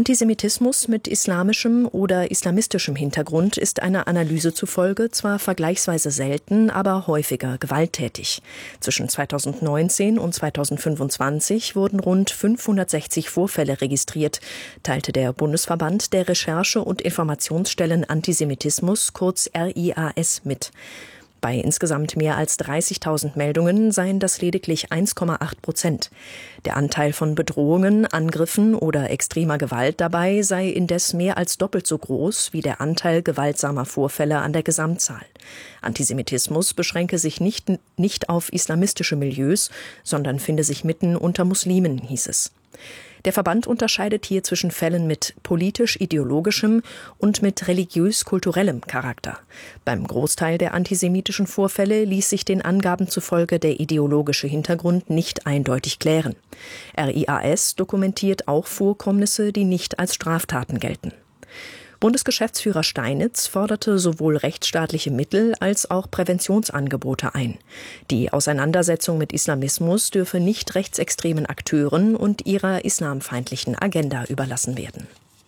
Antisemitismus mit islamischem oder islamistischem Hintergrund ist einer Analyse zufolge zwar vergleichsweise selten, aber häufiger gewalttätig. Zwischen 2019 und 2025 wurden rund 560 Vorfälle registriert, teilte der Bundesverband der Recherche- und Informationsstellen Antisemitismus, kurz RIAS, mit. Bei insgesamt mehr als 30.000 Meldungen seien das lediglich 1,8%. Der Anteil von Bedrohungen, Angriffen oder extremer Gewalt dabei sei indes mehr als doppelt so groß wie der Anteil gewaltsamer Vorfälle an der Gesamtzahl. Antisemitismus beschränke sich nicht auf islamistische Milieus, sondern finde sich mitten unter Muslimen, hieß es. Der Verband unterscheidet hier zwischen Fällen mit politisch-ideologischem und mit religiös-kulturellem Charakter. Beim Großteil der antisemitischen Vorfälle ließ sich den Angaben zufolge der ideologische Hintergrund nicht eindeutig klären. RIAS dokumentiert auch Vorkommnisse, die nicht als Straftaten gelten. Bundesgeschäftsführer Steinitz forderte sowohl rechtsstaatliche Mittel als auch Präventionsangebote ein. Die Auseinandersetzung mit Islamismus dürfe nicht rechtsextremen Akteuren und ihrer islamfeindlichen Agenda überlassen werden.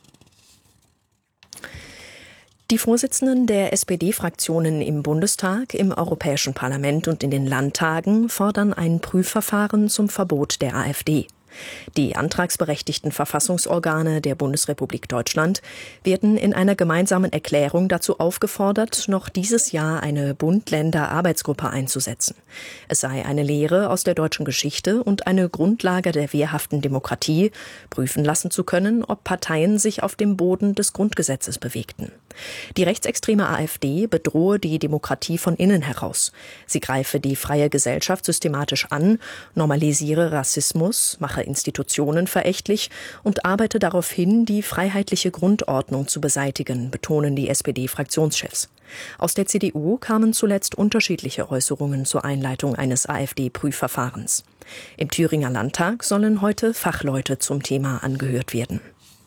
Die Vorsitzenden der SPD-Fraktionen im Bundestag, im Europäischen Parlament und in den Landtagen fordern ein Prüfverfahren zum Verbot der AfD. Die antragsberechtigten Verfassungsorgane der Bundesrepublik Deutschland werden in einer gemeinsamen Erklärung dazu aufgefordert, noch dieses Jahr eine Bund-Länder-Arbeitsgruppe einzusetzen. Es sei eine Lehre aus der deutschen Geschichte und eine Grundlage der wehrhaften Demokratie, prüfen lassen zu können, ob Parteien sich auf dem Boden des Grundgesetzes bewegten. Die rechtsextreme AfD bedrohe die Demokratie von innen heraus. Sie greife die freie Gesellschaft systematisch an, normalisiere Rassismus, mache Institutionen verächtlich und arbeite darauf hin, die freiheitliche Grundordnung zu beseitigen, betonen die SPD-Fraktionschefs. Aus der CDU kamen zuletzt unterschiedliche Äußerungen zur Einleitung eines AfD-Prüfverfahrens. Im Thüringer Landtag sollen heute Fachleute zum Thema angehört werden.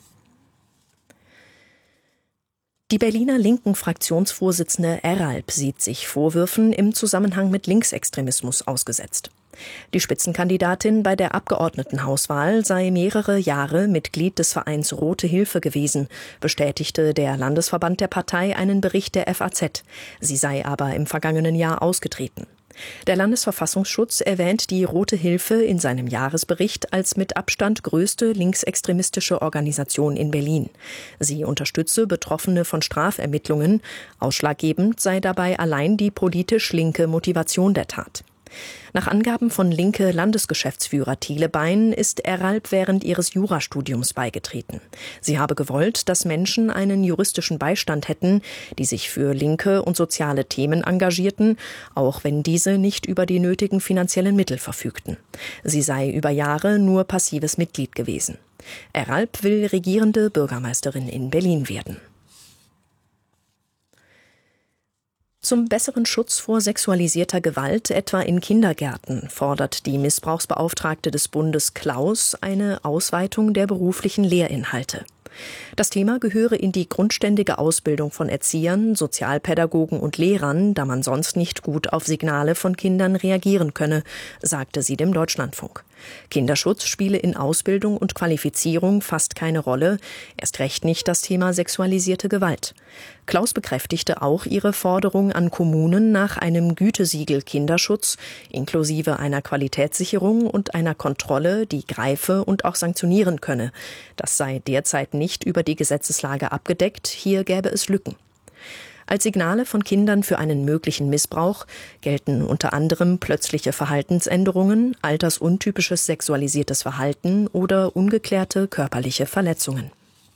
Die Berliner linken Fraktionsvorsitzende Eralp sieht sich Vorwürfen im Zusammenhang mit Linksextremismus ausgesetzt. Die Spitzenkandidatin bei der Abgeordnetenhauswahl sei mehrere Jahre Mitglied des Vereins Rote Hilfe gewesen, bestätigte der Landesverband der Partei einen Bericht der FAZ. Sie sei aber im vergangenen Jahr ausgetreten. Der Landesverfassungsschutz erwähnt die Rote Hilfe in seinem Jahresbericht als mit Abstand größte linksextremistische Organisation in Berlin. Sie unterstütze Betroffene von Strafermittlungen. Ausschlaggebend sei dabei allein die politisch linke Motivation der Tat. Nach Angaben von linke Landesgeschäftsführer Thiele Bein ist Eralp während ihres Jurastudiums beigetreten. Sie habe gewollt, dass Menschen einen juristischen Beistand hätten, die sich für linke und soziale Themen engagierten, auch wenn diese nicht über die nötigen finanziellen Mittel verfügten. Sie sei über Jahre nur passives Mitglied gewesen. Eralp will regierende Bürgermeisterin in Berlin werden. Zum besseren Schutz vor sexualisierter Gewalt, etwa in Kindergärten, fordert die Missbrauchsbeauftragte des Bundes Klaus eine Ausweitung der beruflichen Lehrinhalte. Das Thema gehöre in die grundständige Ausbildung von Erziehern, Sozialpädagogen und Lehrern, da man sonst nicht gut auf Signale von Kindern reagieren könne, sagte sie dem Deutschlandfunk. Kinderschutz spiele in Ausbildung und Qualifizierung fast keine Rolle, erst recht nicht das Thema sexualisierte Gewalt. Klaus bekräftigte auch ihre Forderung an Kommunen nach einem Gütesiegel Kinderschutz, inklusive einer Qualitätssicherung und einer Kontrolle, die greife und auch sanktionieren könne. Das sei derzeit nicht über die Gesetzeslage abgedeckt, hier gäbe es Lücken. Als Signale von Kindern für einen möglichen Missbrauch gelten unter anderem plötzliche Verhaltensänderungen, altersuntypisches sexualisiertes Verhalten oder ungeklärte körperliche Verletzungen.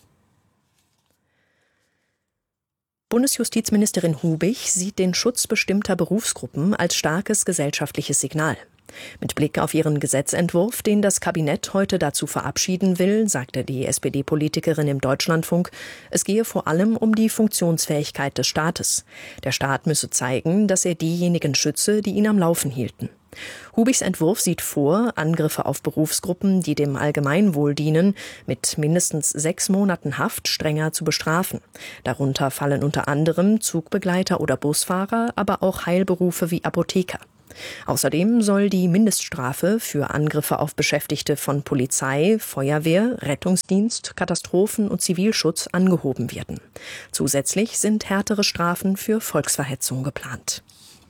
Bundesjustizministerin Hubich sieht den Schutz bestimmter Berufsgruppen als starkes gesellschaftliches Signal. Mit Blick auf ihren Gesetzentwurf, den das Kabinett heute dazu verabschieden will, sagte die SPD-Politikerin im Deutschlandfunk, es gehe vor allem um die Funktionsfähigkeit des Staates. Der Staat müsse zeigen, dass er diejenigen schütze, die ihn am Laufen hielten. Hubichs Entwurf sieht vor, Angriffe auf Berufsgruppen, die dem Allgemeinwohl dienen, mit mindestens 6 Monaten Haft strenger zu bestrafen. Darunter fallen unter anderem Zugbegleiter oder Busfahrer, aber auch Heilberufe wie Apotheker. Außerdem soll die Mindeststrafe für Angriffe auf Beschäftigte von Polizei, Feuerwehr, Rettungsdienst, Katastrophen- und Zivilschutz angehoben werden. Zusätzlich sind härtere Strafen für Volksverhetzung geplant.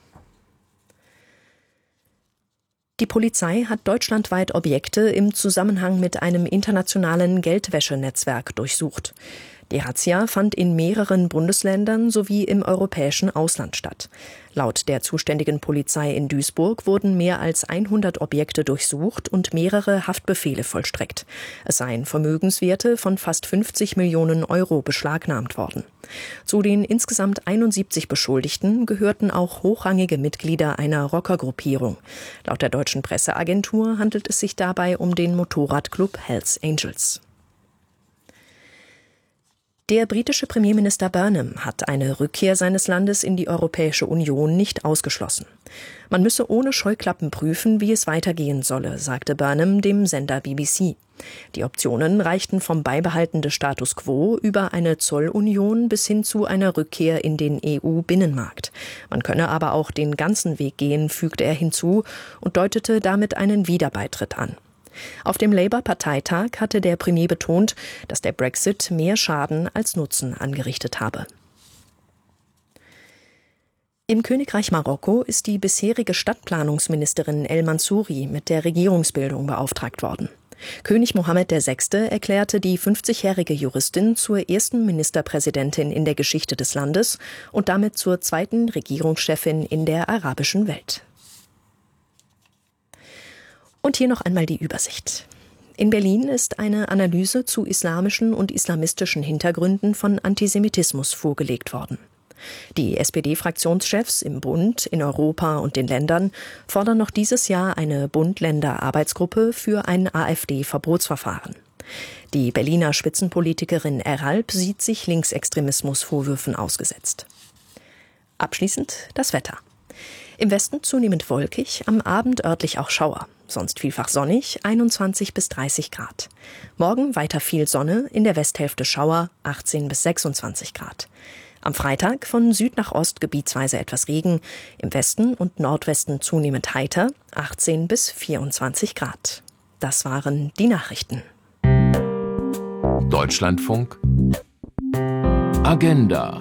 Die Polizei hat deutschlandweit Objekte im Zusammenhang mit einem internationalen Geldwäschenetzwerk durchsucht. Die Razzia fand in mehreren Bundesländern sowie im europäischen Ausland statt. Laut der zuständigen Polizei in Duisburg wurden mehr als 100 Objekte durchsucht und mehrere Haftbefehle vollstreckt. Es seien Vermögenswerte von fast 50 Millionen Euro beschlagnahmt worden. Zu den insgesamt 71 Beschuldigten gehörten auch hochrangige Mitglieder einer Rockergruppierung. Laut der deutschen Presseagentur handelt es sich dabei um den Motorradclub Hells Angels. Der britische Premierminister Burnham hat eine Rückkehr seines Landes in die Europäische Union nicht ausgeschlossen. Man müsse ohne Scheuklappen prüfen, wie es weitergehen solle, sagte Burnham dem Sender BBC. Die Optionen reichten vom Beibehalten des Status quo über eine Zollunion bis hin zu einer Rückkehr in den EU-Binnenmarkt. Man könne aber auch den ganzen Weg gehen, fügte er hinzu und deutete damit einen Wiederbeitritt an. Auf dem Labour-Parteitag hatte der Premier betont, dass der Brexit mehr Schaden als Nutzen angerichtet habe. Im Königreich Marokko ist die bisherige Stadtplanungsministerin El Mansouri mit der Regierungsbildung beauftragt worden. König Mohammed VI. Erklärte die 50-jährige Juristin zur ersten Ministerpräsidentin in der Geschichte des Landes und damit zur zweiten Regierungschefin in der arabischen Welt. Und hier noch einmal die Übersicht. In Berlin ist eine Analyse zu islamischen und islamistischen Hintergründen von Antisemitismus vorgelegt worden. Die SPD-Fraktionschefs im Bund, in Europa und den Ländern fordern noch dieses Jahr eine Bund-Länder-Arbeitsgruppe für ein AfD-Verbotsverfahren. Die Berliner Spitzenpolitikerin Erhalb sieht sich Linksextremismusvorwürfen ausgesetzt. Abschließend das Wetter. Im Westen zunehmend wolkig, am Abend örtlich auch Schauer. Sonst vielfach sonnig, 21 bis 30 Grad. Morgen weiter viel Sonne, in der Westhälfte Schauer, 18 bis 26 Grad. Am Freitag von Süd nach Ost gebietsweise etwas Regen, im Westen und Nordwesten zunehmend heiter, 18 bis 24 Grad. Das waren die Nachrichten. Deutschlandfunk Agenda.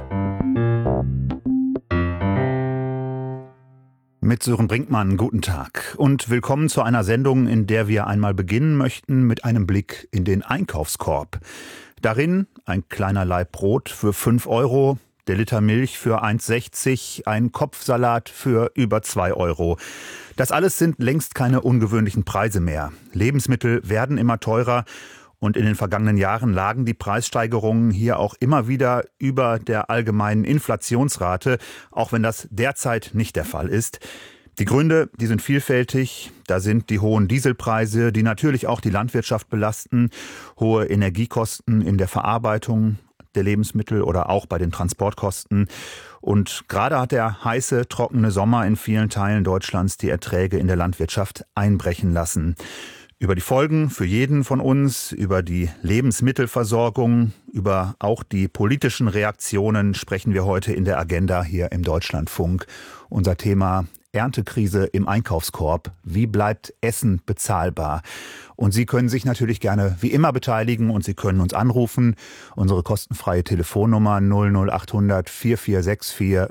Mit Sören Brinkmann, guten Tag und willkommen zu einer Sendung, in der wir einmal beginnen möchten mit einem Blick in den Einkaufskorb. Darin ein kleiner Laib Brot für 5 Euro, der Liter Milch für 1,60, ein Kopfsalat für über 2 Euro. Das alles sind längst keine ungewöhnlichen Preise mehr. Lebensmittel werden immer teurer. Und in den vergangenen Jahren lagen die Preissteigerungen hier auch immer wieder über der allgemeinen Inflationsrate, auch wenn das derzeit nicht der Fall ist. Die Gründe, die sind vielfältig. Da sind die hohen Dieselpreise, die natürlich auch die Landwirtschaft belasten, hohe Energiekosten in der Verarbeitung der Lebensmittel oder auch bei den Transportkosten. Und gerade hat der heiße, trockene Sommer in vielen Teilen Deutschlands die Erträge in der Landwirtschaft einbrechen lassen. Über die Folgen für jeden von uns, über die Lebensmittelversorgung, über auch die politischen Reaktionen sprechen wir heute in der Agenda hier im Deutschlandfunk. Unser Thema: Erntekrise im Einkaufskorb. Wie bleibt Essen bezahlbar? Und Sie können sich natürlich gerne wie immer beteiligen und Sie können uns anrufen. Unsere kostenfreie Telefonnummer 00800 4464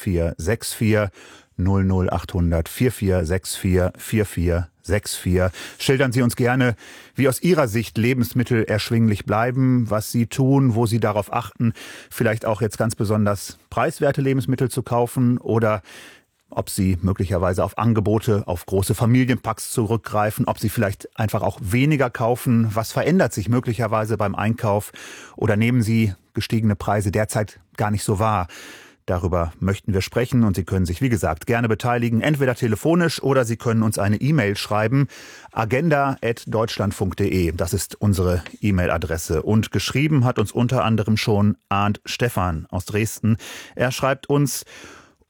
4464 00800 4464 4464. Schildern Sie uns gerne, wie aus Ihrer Sicht Lebensmittel erschwinglich bleiben, was Sie tun, wo Sie darauf achten, vielleicht auch jetzt ganz besonders preiswerte Lebensmittel zu kaufen oder ob Sie möglicherweise auf Angebote, auf große Familienpacks zurückgreifen, ob Sie vielleicht einfach auch weniger kaufen. Was verändert sich möglicherweise beim Einkauf oder nehmen Sie gestiegene Preise derzeit gar nicht so wahr? Darüber möchten wir sprechen und Sie können sich, wie gesagt, gerne beteiligen, entweder telefonisch oder Sie können uns eine E-Mail schreiben, agenda@deutschlandfunk.de. Das ist unsere E-Mail-Adresse. Und geschrieben hat uns unter anderem schon Arndt Stephan aus Dresden. Er schreibt uns: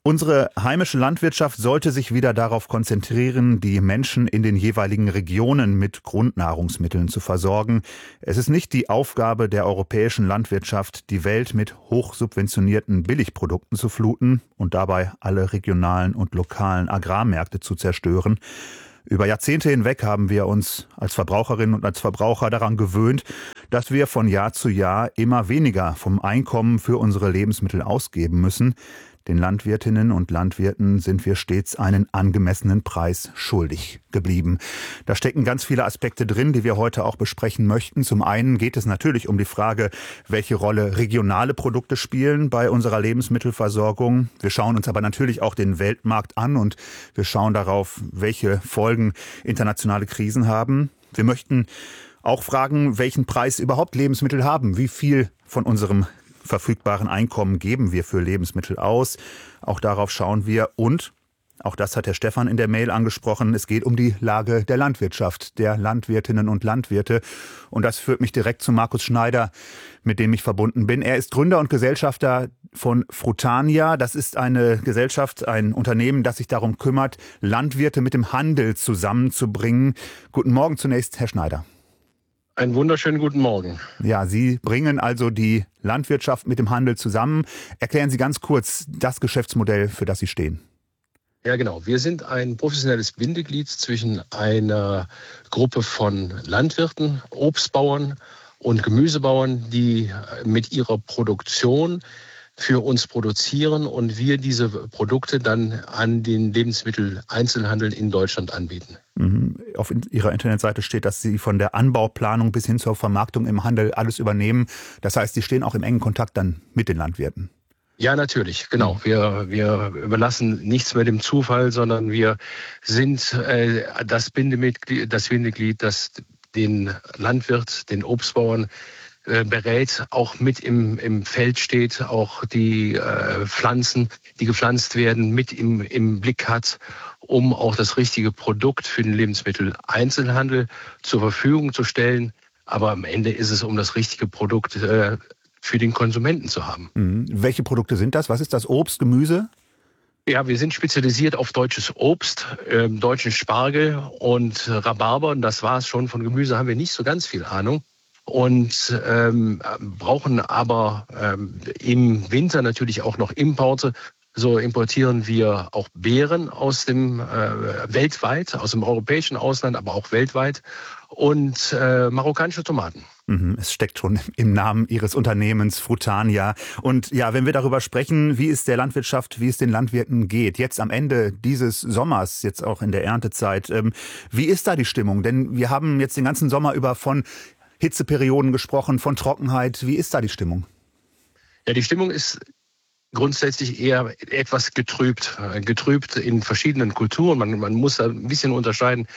Unsere heimische Landwirtschaft sollte sich wieder darauf konzentrieren, die Menschen in den jeweiligen Regionen mit Grundnahrungsmitteln zu versorgen. Es ist nicht die Aufgabe der europäischen Landwirtschaft, die Welt mit hochsubventionierten Billigprodukten zu fluten und dabei alle regionalen und lokalen Agrarmärkte zu zerstören. Über Jahrzehnte hinweg haben wir uns als Verbraucherinnen und als Verbraucher daran gewöhnt, dass wir von Jahr zu Jahr immer weniger vom Einkommen für unsere Lebensmittel ausgeben müssen. Den Landwirtinnen und Landwirten sind wir stets einen angemessenen Preis schuldig geblieben. Da stecken ganz viele Aspekte drin, die wir heute auch besprechen möchten. Zum einen geht es natürlich um die Frage, welche Rolle regionale Produkte spielen bei unserer Lebensmittelversorgung. Wir schauen uns aber natürlich auch den Weltmarkt an und wir schauen darauf, welche Folgen internationale Krisen haben. Wir möchten auch fragen, welchen Preis überhaupt Lebensmittel haben. Wie viel von unserem verfügbaren Einkommen geben wir für Lebensmittel aus? Auch darauf schauen wir. Und, auch das hat Herr Stephan in der Mail angesprochen, es geht um die Lage der Landwirtschaft, der Landwirtinnen und Landwirte. Und das führt mich direkt zu Markus Schneider, mit dem ich verbunden bin. Er ist Gründer und Gesellschafter von Frutania. Das ist eine Gesellschaft, ein Unternehmen, das sich darum kümmert, Landwirte mit dem Handel zusammenzubringen. Guten Morgen zunächst, Herr Schneider. Einen wunderschönen guten Morgen. Ja, Sie bringen also die Landwirtschaft mit dem Handel zusammen. Erklären Sie ganz kurz das Geschäftsmodell, für das Sie stehen. Ja, genau. Wir sind ein professionelles Bindeglied zwischen einer Gruppe von Landwirten, Obstbauern und Gemüsebauern, die mit ihrer Produktion für uns produzieren und wir diese Produkte dann an den Lebensmitteleinzelhandel in Deutschland anbieten. Auf Ihrer Internetseite steht, dass Sie von der Anbauplanung bis hin zur Vermarktung im Handel alles übernehmen. Das heißt, Sie stehen auch im engen Kontakt dann mit den Landwirten. Ja, natürlich, genau. Wir überlassen nichts mehr dem Zufall, sondern wir sind das Bindeglied, das den Landwirt, den Obstbauern berät, auch mit im Feld steht, auch die Pflanzen, die gepflanzt werden, mit im Blick hat, um auch das richtige Produkt für den Lebensmitteleinzelhandel zur Verfügung zu stellen. Aber am Ende ist es, um das richtige Produkt für den Konsumenten zu haben. Welche Produkte sind das? Was ist das? Obst, Gemüse? Ja, wir sind spezialisiert auf deutsches Obst, deutschen Spargel und Rhabarber. Und das war es schon. Von Gemüse haben wir nicht so ganz viel Ahnung. Und brauchen aber im Winter natürlich auch noch Importe. So importieren wir auch Beeren aus dem weltweit, aus dem europäischen Ausland, aber auch weltweit und marokkanische Tomaten. Es steckt schon im Namen Ihres Unternehmens Frutania. Und ja, wenn wir darüber sprechen, wie es der Landwirtschaft, wie es den Landwirten geht, jetzt am Ende dieses Sommers, jetzt auch in der Erntezeit, wie ist da die Stimmung? Denn wir haben jetzt den ganzen Sommer über von Hitzeperioden gesprochen, von Trockenheit. Wie ist da die Stimmung? Ja, die Stimmung ist grundsätzlich eher etwas getrübt in verschiedenen Kulturen. Man muss da ein bisschen unterscheiden,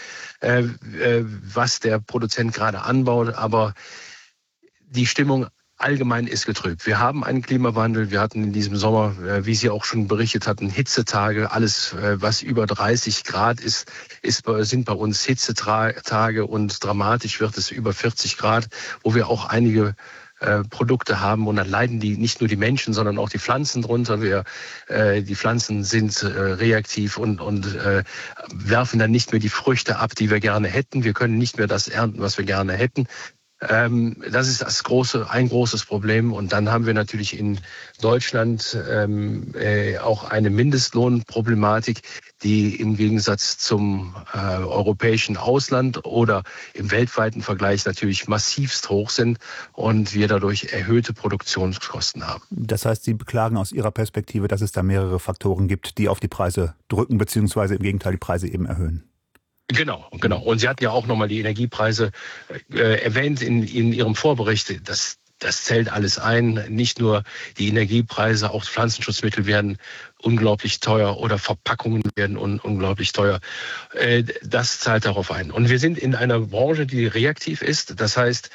was der Produzent gerade anbaut, aber die Stimmung allgemein ist getrübt. Wir haben einen Klimawandel. Wir hatten in diesem Sommer, wie Sie auch schon berichtet hatten, Hitzetage. Alles, was über 30 Grad sind bei uns Hitzetage und dramatisch wird es über 40 Grad, wo wir auch einige Produkte haben und dann leiden nicht nur die Menschen, sondern auch die Pflanzen drunter. Die Pflanzen sind reaktiv und werfen dann nicht mehr die Früchte ab, die wir gerne hätten. Wir können nicht mehr das ernten, was wir gerne hätten. Das ist ein großes Problem. Und dann haben wir natürlich in Deutschland auch eine Mindestlohnproblematik, die im Gegensatz zum europäischen Ausland oder im weltweiten Vergleich natürlich massivst hoch sind und wir dadurch erhöhte Produktionskosten haben. Das heißt, Sie beklagen aus Ihrer Perspektive, dass es da mehrere Faktoren gibt, die auf die Preise drücken, beziehungsweise im Gegenteil die Preise eben erhöhen. Genau. Und Sie hatten ja auch nochmal die Energiepreise erwähnt in Ihrem Vorbericht. Das zählt alles ein. Nicht nur die Energiepreise, auch Pflanzenschutzmittel werden unglaublich teuer oder Verpackungen werden unglaublich teuer. Das zahlt darauf ein. Und wir sind in einer Branche, die reaktiv ist. Das heißt,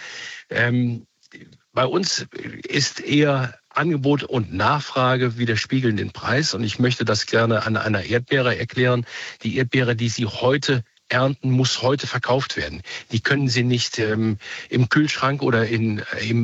bei uns ist eher Angebot und Nachfrage widerspiegeln den Preis. Und ich möchte das gerne an einer Erdbeere erklären. Die Erdbeere, die Sie heute ernten, muss heute verkauft werden. Die können Sie nicht im Kühlschrank oder in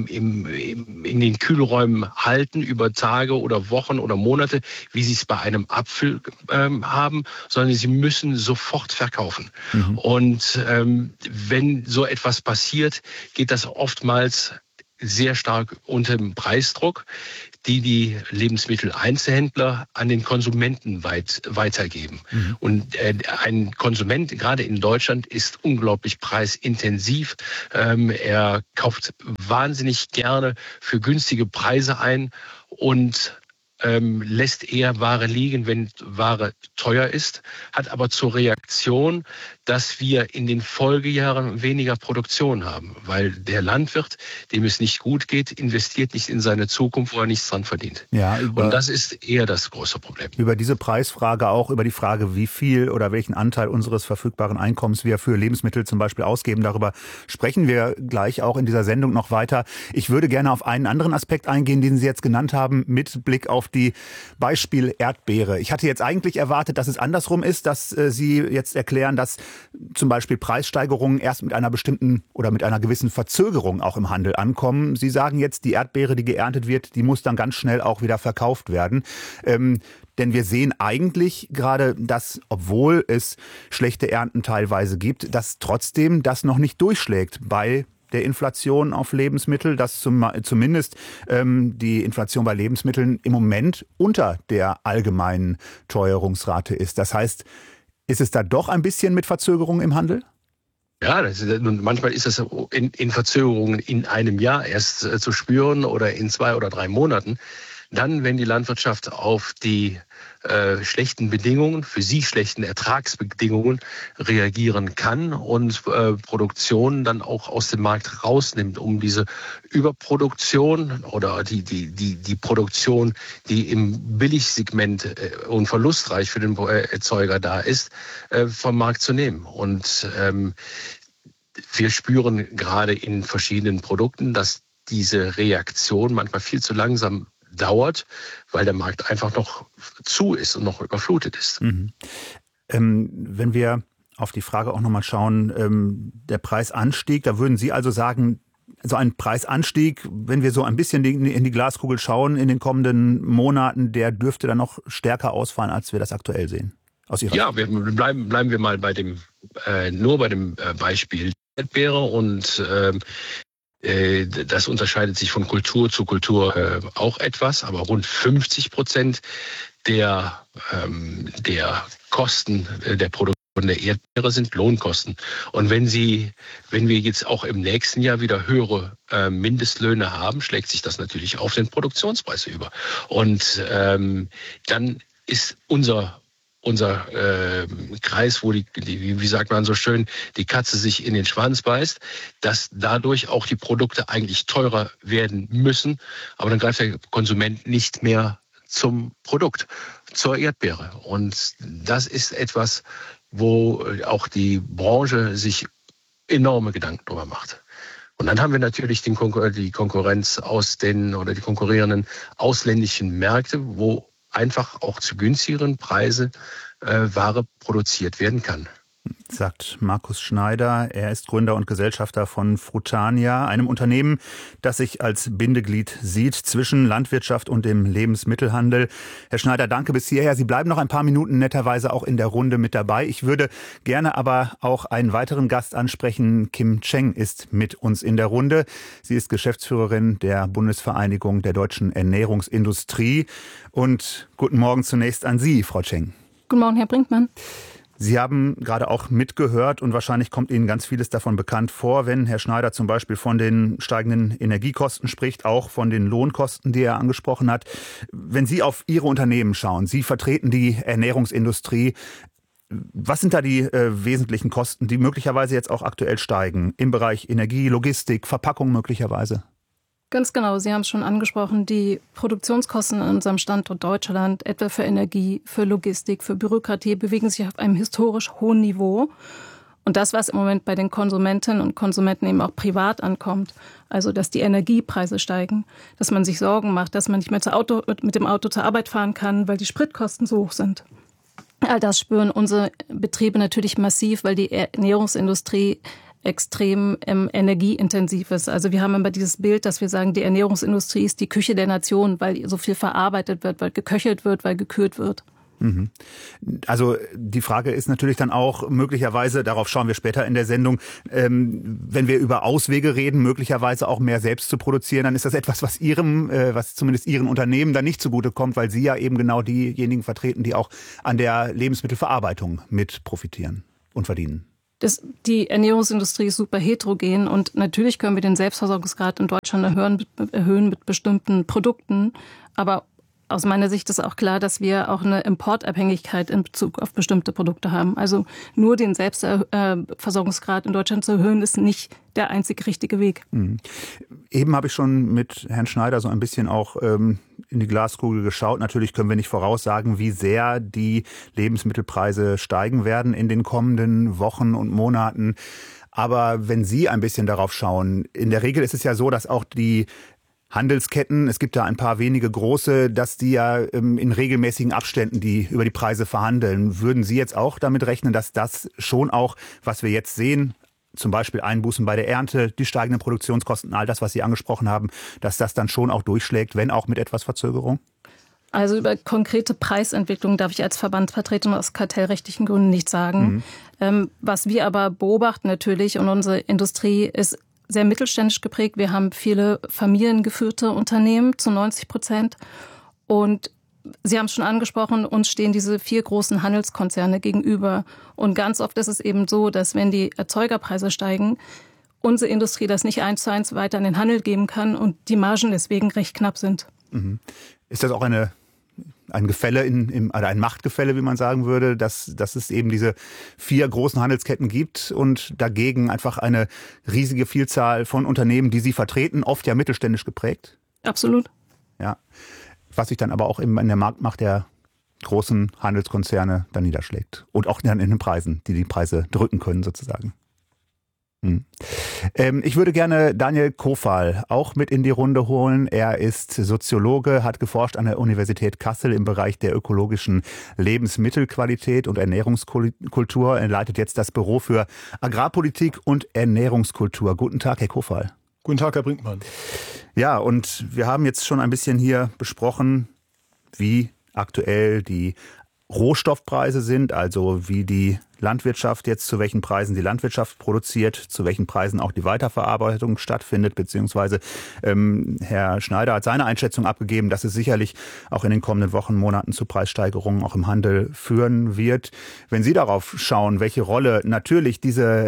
den Kühlräumen halten über Tage oder Wochen oder Monate, wie Sie es bei einem Apfel haben, sondern Sie müssen sofort verkaufen. Mhm. Und wenn so etwas passiert, geht das oftmals sehr stark unter dem Preisdruck, die Lebensmitteleinzelhändler an den Konsumenten weitergeben. Mhm. Und ein Konsument, gerade in Deutschland, ist unglaublich preisintensiv. Er kauft wahnsinnig gerne für günstige Preise ein und lässt eher Ware liegen, wenn Ware teuer ist, hat aber zur Reaktion, dass wir in den Folgejahren weniger Produktion haben, weil der Landwirt, dem es nicht gut geht, investiert nicht in seine Zukunft, wo er nichts dran verdient. Ja, und das ist eher das große Problem. Über diese Preisfrage auch, über die Frage, wie viel oder welchen Anteil unseres verfügbaren Einkommens wir für Lebensmittel zum Beispiel ausgeben, darüber sprechen wir gleich auch in dieser Sendung noch weiter. Ich würde gerne auf einen anderen Aspekt eingehen, den Sie jetzt genannt haben, mit Blick auf die Beispiel Erdbeere. Ich hatte jetzt eigentlich erwartet, dass es andersrum ist, dass Sie jetzt erklären, dass zum Beispiel Preissteigerungen erst mit einer bestimmten oder mit einer gewissen Verzögerung auch im Handel ankommen. Sie sagen jetzt, die Erdbeere, die geerntet wird, die muss dann ganz schnell auch wieder verkauft werden. Denn wir sehen eigentlich gerade, dass, obwohl es schlechte Ernten teilweise gibt, dass trotzdem das noch nicht durchschlägt bei der Inflation auf Lebensmittel, dass zumindest die Inflation bei Lebensmitteln im Moment unter der allgemeinen Teuerungsrate ist. Das heißt, ist es da doch ein bisschen mit Verzögerung im Handel? Ja, manchmal ist das in Verzögerungen in einem Jahr erst zu spüren oder in 2 oder 3 Monaten. Dann, wenn die Landwirtschaft auf die schlechten Bedingungen, für sie schlechten Ertragsbedingungen reagieren kann und Produktion dann auch aus dem Markt rausnimmt, um diese Überproduktion oder die Produktion, die im Billigsegment und verlustreich für den Erzeuger da ist, vom Markt zu nehmen. Und wir spüren gerade in verschiedenen Produkten, dass diese Reaktion manchmal viel zu langsam dauert, weil der Markt einfach noch zu ist und noch überflutet ist. Mhm. Wenn wir auf die Frage auch nochmal schauen, der Preisanstieg, da würden Sie also sagen, so ein Preisanstieg, wenn wir so ein bisschen in die Glaskugel schauen in den kommenden Monaten, der dürfte dann noch stärker ausfallen, als wir das aktuell sehen? Aus Ihrer Sicht? Bleiben wir mal bei dem Beispiel Erdbeere und das unterscheidet sich von Kultur zu Kultur auch etwas, aber rund 50% der Kosten der Produktion der Erdbeere sind Lohnkosten. Und wenn wir jetzt auch im nächsten Jahr wieder höhere Mindestlöhne haben, schlägt sich das natürlich auf den Produktionspreis über. Und dann ist unser Kreis, wo wie sagt man so schön, die Katze sich in den Schwanz beißt, dass dadurch auch die Produkte eigentlich teurer werden müssen. Aber dann greift der Konsument nicht mehr zum Produkt, zur Erdbeere. Und das ist etwas, wo auch die Branche sich enorme Gedanken darüber macht. Und dann haben wir natürlich die Konkurrenz die konkurrierenden ausländischen Märkte, wo einfach auch zu günstigeren Preisen Ware produziert werden kann. Sagt Markus Schneider. Er ist Gründer und Gesellschafter von Frutania, einem Unternehmen, das sich als Bindeglied sieht zwischen Landwirtschaft und dem Lebensmittelhandel. Herr Schneider, danke bis hierher. Sie bleiben noch ein paar Minuten netterweise auch in der Runde mit dabei. Ich würde gerne aber auch einen weiteren Gast ansprechen. Kim Cheng ist mit uns in der Runde. Sie ist Geschäftsführerin der Bundesvereinigung der deutschen Ernährungsindustrie. Und guten Morgen zunächst an Sie, Frau Cheng. Guten Morgen, Herr Brinkmann. Sie haben gerade auch mitgehört und wahrscheinlich kommt Ihnen ganz vieles davon bekannt vor, wenn Herr Schneider zum Beispiel von den steigenden Energiekosten spricht, auch von den Lohnkosten, die er angesprochen hat. Wenn Sie auf Ihre Unternehmen schauen, Sie vertreten die Ernährungsindustrie, was sind da die wesentlichen Kosten, die möglicherweise jetzt auch aktuell steigen im Bereich Energie, Logistik, Verpackung möglicherweise? Ganz genau, Sie haben es schon angesprochen, die Produktionskosten an unserem Standort Deutschland, etwa für Energie, für Logistik, für Bürokratie, bewegen sich auf einem historisch hohen Niveau. Und das, was im Moment bei den Konsumentinnen und Konsumenten eben auch privat ankommt, also dass die Energiepreise steigen, dass man sich Sorgen macht, dass man nicht mehr mit dem Auto zur Arbeit fahren kann, weil die Spritkosten so hoch sind. All das spüren unsere Betriebe natürlich massiv, weil die Ernährungsindustrie extrem energieintensiv ist. Also wir haben immer dieses Bild, dass wir sagen, die Ernährungsindustrie ist die Küche der Nation, weil so viel verarbeitet wird, weil geköchelt wird, weil gekühlt wird. Also die Frage ist natürlich dann auch möglicherweise, darauf schauen wir später in der Sendung, wenn wir über Auswege reden, möglicherweise auch mehr selbst zu produzieren, dann ist das etwas, was zumindest Ihren Unternehmen dann nicht zugutekommt, weil Sie ja eben genau diejenigen vertreten, die auch an der Lebensmittelverarbeitung mit profitieren und verdienen. Die Ernährungsindustrie ist super heterogen und natürlich können wir den Selbstversorgungsgrad in Deutschland erhöhen mit bestimmten Produkten, aber aus meiner Sicht ist auch klar, dass wir auch eine Importabhängigkeit in Bezug auf bestimmte Produkte haben. Also nur den Selbstversorgungsgrad in Deutschland zu erhöhen, ist nicht der einzig richtige Weg. Eben habe ich schon mit Herrn Schneider so ein bisschen auch in die Glaskugel geschaut. Natürlich können wir nicht voraussagen, wie sehr die Lebensmittelpreise steigen werden in den kommenden Wochen und Monaten. Aber wenn Sie ein bisschen darauf schauen, in der Regel ist es ja so, dass auch die Handelsketten, es gibt da ein paar wenige große, dass die ja in regelmäßigen Abständen über die Preise verhandeln. Würden Sie jetzt auch damit rechnen, dass das schon auch, was wir jetzt sehen, zum Beispiel Einbußen bei der Ernte, die steigenden Produktionskosten, all das, was Sie angesprochen haben, dass das dann schon auch durchschlägt, wenn auch mit etwas Verzögerung? Also über konkrete Preisentwicklung darf ich als Verbandsvertretung aus kartellrechtlichen Gründen nichts sagen. Was wir aber beobachten natürlich, und unsere Industrie ist sehr mittelständisch geprägt. Wir haben viele familiengeführte Unternehmen zu 90%. Und Sie haben es schon angesprochen, uns stehen diese 4 großen Handelskonzerne gegenüber. Und ganz oft ist es eben so, dass wenn die Erzeugerpreise steigen, unsere Industrie das nicht 1:1 weiter an den Handel geben kann und die Margen deswegen recht knapp sind. Ist das auch ein Gefälle, oder ein Machtgefälle, wie man sagen würde, dass es eben diese 4 großen Handelsketten gibt und dagegen einfach eine riesige Vielzahl von Unternehmen, die Sie vertreten, oft ja mittelständisch geprägt? Absolut. Ja, was sich dann aber auch eben in der Marktmacht der großen Handelskonzerne dann niederschlägt und auch dann in den Preisen, die Preise drücken können sozusagen. Ich würde gerne Daniel Kofal auch mit in die Runde holen. Er ist Soziologe, hat geforscht an der Universität Kassel im Bereich der ökologischen Lebensmittelqualität und Ernährungskultur. Er leitet jetzt das Büro für Agrarpolitik und Ernährungskultur. Guten Tag, Herr Kofal. Guten Tag, Herr Brinkmann. Ja, und wir haben jetzt schon ein bisschen hier besprochen, wie aktuell die Rohstoffpreise sind, also wie die Landwirtschaft jetzt, zu welchen Preisen die Landwirtschaft produziert, zu welchen Preisen auch die Weiterverarbeitung stattfindet, beziehungsweise Herr Schneider hat seine Einschätzung abgegeben, dass es sicherlich auch in den kommenden Wochen, Monaten zu Preissteigerungen auch im Handel führen wird. Wenn Sie darauf schauen, welche Rolle natürlich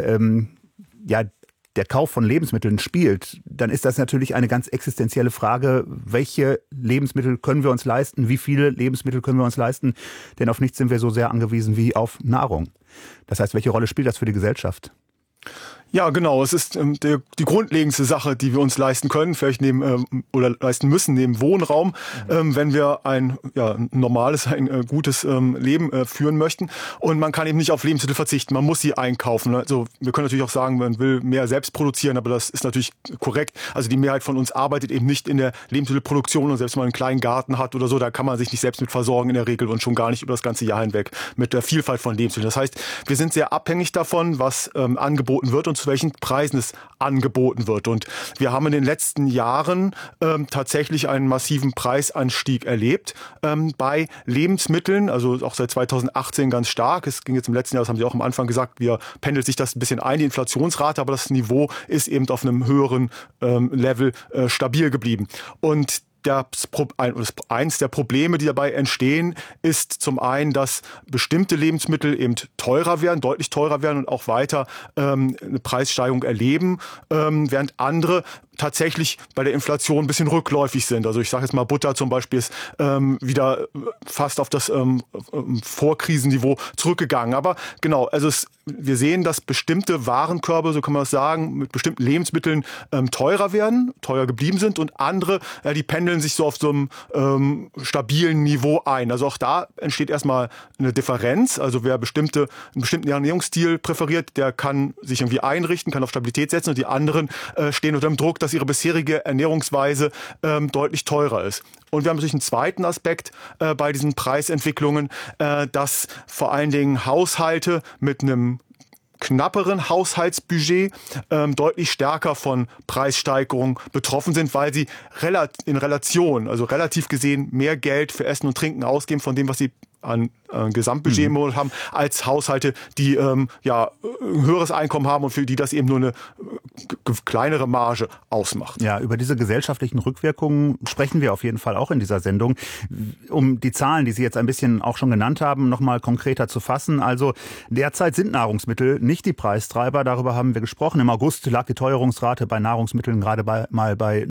der Kauf von Lebensmitteln spielt, dann ist das natürlich eine ganz existenzielle Frage. Welche Lebensmittel können wir uns leisten? Wie viele Lebensmittel können wir uns leisten? Denn auf nichts sind wir so sehr angewiesen wie auf Nahrung. Das heißt, welche Rolle spielt das für die Gesellschaft? Ja, genau. Es ist die grundlegendste Sache, die wir uns leisten können, vielleicht oder leisten müssen neben Wohnraum, wenn wir ein normales, ein gutes Leben führen möchten. Und man kann eben nicht auf Lebensmittel verzichten. Man muss sie einkaufen. Also wir können natürlich auch sagen, man will mehr selbst produzieren, aber das ist natürlich korrekt. Also die Mehrheit von uns arbeitet eben nicht in der Lebensmittelproduktion, und selbst wenn man einen kleinen Garten hat oder so, da kann man sich nicht selbst mit versorgen in der Regel und schon gar nicht über das ganze Jahr hinweg mit der Vielfalt von Lebensmitteln. Das heißt, wir sind sehr abhängig davon, was angeboten wird und zu welchen Preisen es angeboten wird. Und wir haben in den letzten Jahren tatsächlich einen massiven Preisanstieg erlebt bei Lebensmitteln, also auch seit 2018 ganz stark. Es ging jetzt im letzten Jahr, das haben Sie auch am Anfang gesagt, pendelt sich das ein bisschen ein, die Inflationsrate, aber das Niveau ist eben auf einem höheren Level stabil geblieben. Und eins der Probleme, die dabei entstehen, ist zum einen, dass bestimmte Lebensmittel eben teurer werden, deutlich teurer werden und auch weiter eine Preissteigerung erleben, während andere tatsächlich bei der Inflation ein bisschen rückläufig sind. Also ich sage jetzt mal, Butter zum Beispiel ist wieder fast auf das Vorkrisenniveau zurückgegangen. Aber genau, also wir sehen, dass bestimmte Warenkörbe, so kann man das sagen, mit bestimmten Lebensmitteln teurer geblieben sind, und andere, die pendeln sich so auf so einem stabilen Niveau ein. Also auch da entsteht erstmal eine Differenz. Also wer einen bestimmten Ernährungsstil präferiert, der kann sich irgendwie einrichten, kann auf Stabilität setzen, und die anderen stehen unter dem Druck, dass ihre bisherige Ernährungsweise deutlich teurer ist. Und wir haben natürlich einen zweiten Aspekt bei diesen Preisentwicklungen, dass vor allen Dingen Haushalte mit einem knapperen Haushaltsbudget deutlich stärker von Preissteigerungen betroffen sind, weil sie in Relation, also relativ gesehen, mehr Geld für Essen und Trinken ausgeben von dem, was sie an Gesamtbudget haben, als Haushalte, die ein höheres Einkommen haben und für die das eben nur eine kleinere Marge ausmacht. Ja, über diese gesellschaftlichen Rückwirkungen sprechen wir auf jeden Fall auch in dieser Sendung. Um die Zahlen, die Sie jetzt ein bisschen auch schon genannt haben, nochmal konkreter zu fassen. Also derzeit sind Nahrungsmittel nicht die Preistreiber, darüber haben wir gesprochen. Im August lag die Teuerungsrate bei Nahrungsmitteln gerade mal bei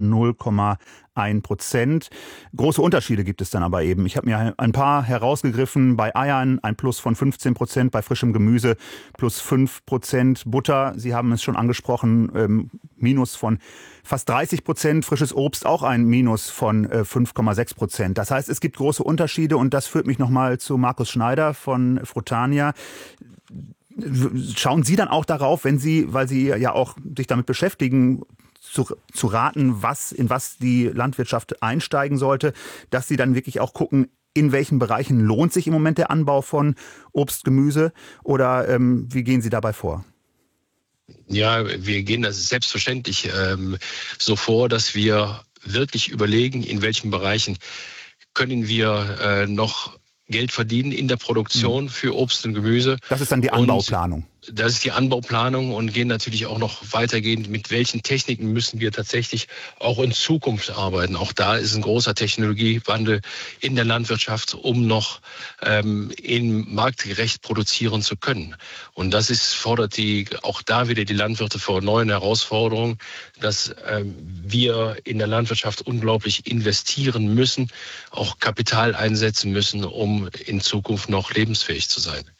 0,1%. Große Unterschiede gibt es dann aber eben. Ich habe mir ein paar herausgegriffen. Bei Eiern ein Plus von 15%, bei frischem Gemüse plus 5%, Butter, Sie haben es schon angesprochen, Minus von fast 30%, frisches Obst auch ein Minus von 5,6%. Das heißt, es gibt große Unterschiede und das führt mich nochmal zu Markus Schneider von Frutania. Schauen Sie dann auch darauf, weil Sie ja auch sich damit beschäftigen, zu raten, in was die Landwirtschaft einsteigen sollte, dass Sie dann wirklich auch gucken, in welchen Bereichen lohnt sich im Moment der Anbau von Obst, Gemüse oder wie gehen Sie dabei vor? Ja, wir gehen das selbstverständlich so vor, dass wir wirklich überlegen, in welchen Bereichen können wir noch Geld verdienen in der Produktion für Obst und Gemüse. Das ist dann die Anbauplanung. Das ist die Anbauplanung und gehen natürlich auch noch weitergehend, mit welchen Techniken müssen wir tatsächlich auch in Zukunft arbeiten. Auch da ist ein großer Technologiewandel in der Landwirtschaft, um noch marktgerecht produzieren zu können. Und das fordert auch da wieder die Landwirte vor neuen Herausforderungen, dass wir in der Landwirtschaft unglaublich investieren müssen, auch Kapital einsetzen müssen, um in Zukunft noch lebensfähig zu sein.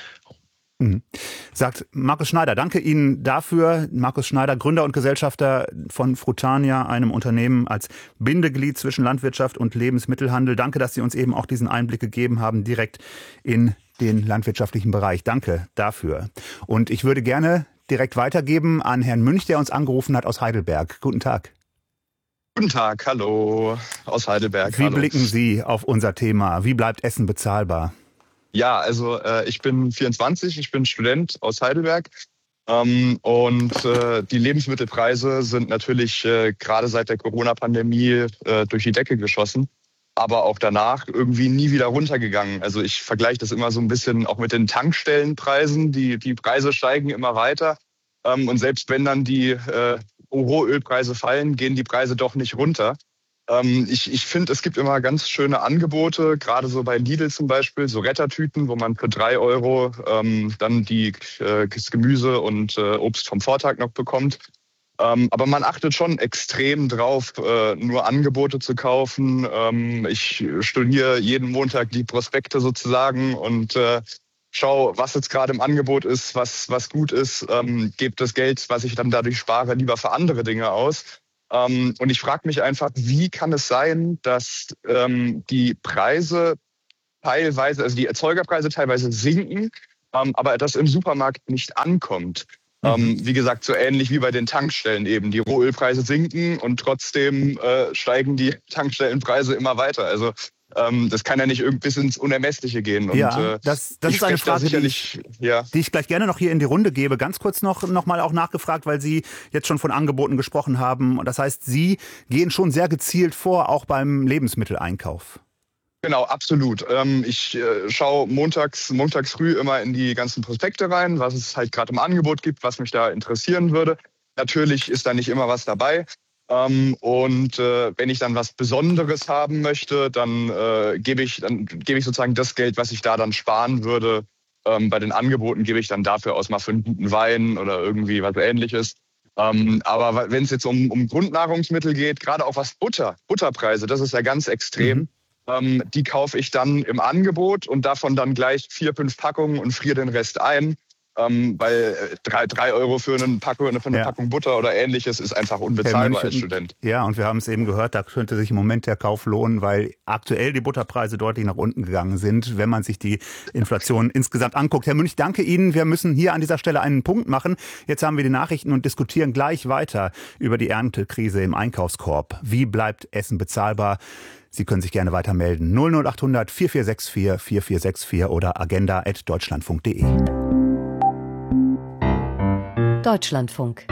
Sagt Markus Schneider. Danke Ihnen dafür. Markus Schneider, Gründer und Gesellschafter von Frutania, einem Unternehmen als Bindeglied zwischen Landwirtschaft und Lebensmittelhandel. Danke, dass Sie uns eben auch diesen Einblick gegeben haben, direkt in den landwirtschaftlichen Bereich. Danke dafür. Und ich würde gerne direkt weitergeben an Herrn Münch, der uns angerufen hat aus Heidelberg. Guten Tag. Guten Tag, hallo aus Heidelberg. Wie blicken Sie auf unser Thema? Wie bleibt Essen bezahlbar? Ja, also ich bin 24, ich bin Student aus Heidelberg und die Lebensmittelpreise sind natürlich gerade seit der Corona-Pandemie durch die Decke geschossen, aber auch danach irgendwie nie wieder runtergegangen. Also ich vergleiche das immer so ein bisschen auch mit den Tankstellenpreisen. Die Preise steigen immer weiter und selbst wenn dann die Rohölpreise fallen, gehen die Preise doch nicht runter. Ich finde, es gibt immer ganz schöne Angebote, gerade so bei Lidl zum Beispiel, so Rettertüten, wo man für 3 Euro dann das Gemüse und Obst vom Vortag noch bekommt. Aber man achtet schon extrem drauf, nur Angebote zu kaufen. Ich studiere jeden Montag die Prospekte sozusagen und schau, was jetzt gerade im Angebot ist, was gut ist, gebe das Geld, was ich dann dadurch spare, lieber für andere Dinge aus. Und ich frage mich einfach, wie kann es sein, dass die Preise teilweise, also die Erzeugerpreise teilweise sinken, aber das im Supermarkt nicht ankommt. Wie gesagt, so ähnlich wie bei den Tankstellen eben. Die Rohölpreise sinken und trotzdem steigen die Tankstellenpreise immer weiter. Also das kann ja nicht bis ins Unermessliche gehen. Und, ja, das ist eine Frage, die ich gleich gerne noch hier in die Runde gebe. Ganz kurz noch mal auch nachgefragt, weil Sie jetzt schon von Angeboten gesprochen haben. Das heißt, Sie gehen schon sehr gezielt vor, auch beim Lebensmitteleinkauf. Genau, absolut. Ich schaue montags früh immer in die ganzen Prospekte rein, was es halt gerade im Angebot gibt, was mich da interessieren würde. Natürlich ist da nicht immer was dabei. Und wenn ich dann was Besonderes haben möchte, dann gebe ich sozusagen das Geld, was ich da dann sparen würde. Bei den Angeboten gebe ich dann dafür aus, mal für einen guten Wein oder irgendwie was Ähnliches. Aber wenn es jetzt um Grundnahrungsmittel geht, gerade auch was Butterpreise, das ist ja ganz extrem. Die kaufe ich dann im Angebot und davon dann gleich 4, 5 Packungen und friere den Rest ein. weil 3 Euro für eine Packung Butter oder Ähnliches ist einfach unbezahlbar als Student. Ja, und wir haben es eben gehört, da könnte sich im Moment der Kauf lohnen, weil aktuell die Butterpreise deutlich nach unten gegangen sind, wenn man sich die Inflation insgesamt anguckt. Herr Münch, danke Ihnen. Wir müssen hier an dieser Stelle einen Punkt machen. Jetzt haben wir die Nachrichten und diskutieren gleich weiter über die Erntekrise im Einkaufskorb. Wie bleibt Essen bezahlbar? Sie können sich gerne weiter melden. 00800 4464 4464 oder agenda@deutschlandfunk.de. Deutschlandfunk.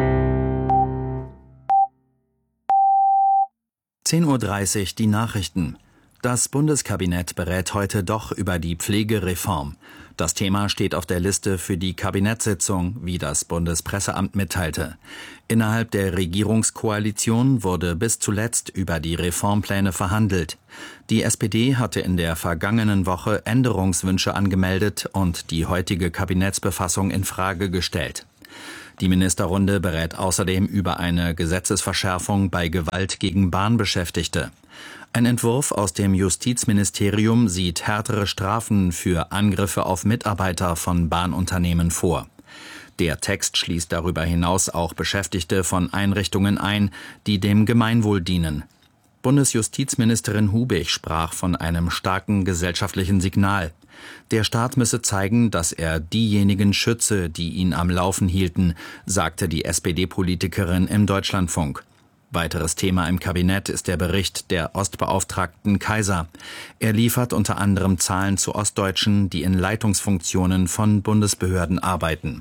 10:30 Uhr die Nachrichten. Das Bundeskabinett berät heute doch über die Pflegereform. Das Thema steht auf der Liste für die Kabinettssitzung, wie das Bundespresseamt mitteilte. Innerhalb der Regierungskoalition wurde bis zuletzt über die Reformpläne verhandelt. Die SPD hatte in der vergangenen Woche Änderungswünsche angemeldet und die heutige Kabinettsbefassung in Frage gestellt. Die Ministerrunde berät außerdem über eine Gesetzesverschärfung bei Gewalt gegen Bahnbeschäftigte. Ein Entwurf aus dem Justizministerium sieht härtere Strafen für Angriffe auf Mitarbeiter von Bahnunternehmen vor. Der Text schließt darüber hinaus auch Beschäftigte von Einrichtungen ein, die dem Gemeinwohl dienen. Bundesjustizministerin Hubig sprach von einem starken gesellschaftlichen Signal. Der Staat müsse zeigen, dass er diejenigen schütze, die ihn am Laufen hielten, sagte die SPD-Politikerin im Deutschlandfunk. Weiteres Thema im Kabinett ist der Bericht der Ostbeauftragten Kaiser. Er liefert unter anderem Zahlen zu Ostdeutschen, die in Leitungsfunktionen von Bundesbehörden arbeiten.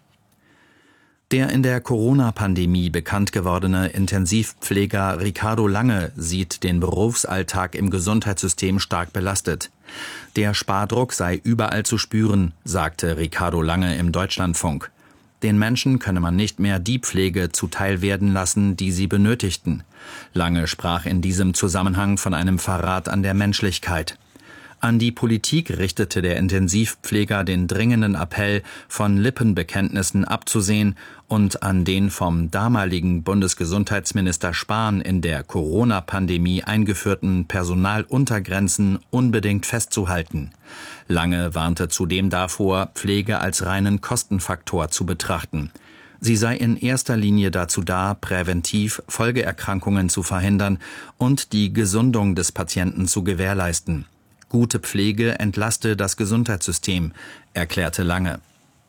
Der in der Corona-Pandemie bekannt gewordene Intensivpfleger Ricardo Lange sieht den Berufsalltag im Gesundheitssystem stark belastet. Der Spardruck sei überall zu spüren, sagte Ricardo Lange im Deutschlandfunk. Den Menschen könne man nicht mehr die Pflege zuteil werden lassen, die sie benötigten. Lange sprach in diesem Zusammenhang von einem Verrat an der Menschlichkeit. An die Politik richtete der Intensivpfleger den dringenden Appell, von Lippenbekenntnissen abzusehen und an den vom damaligen Bundesgesundheitsminister Spahn in der Corona-Pandemie eingeführten Personaluntergrenzen unbedingt festzuhalten. Lange warnte zudem davor, Pflege als reinen Kostenfaktor zu betrachten. Sie sei in erster Linie dazu da, präventiv Folgeerkrankungen zu verhindern und die Gesundung des Patienten zu gewährleisten. Gute Pflege entlaste das Gesundheitssystem, erklärte Lange.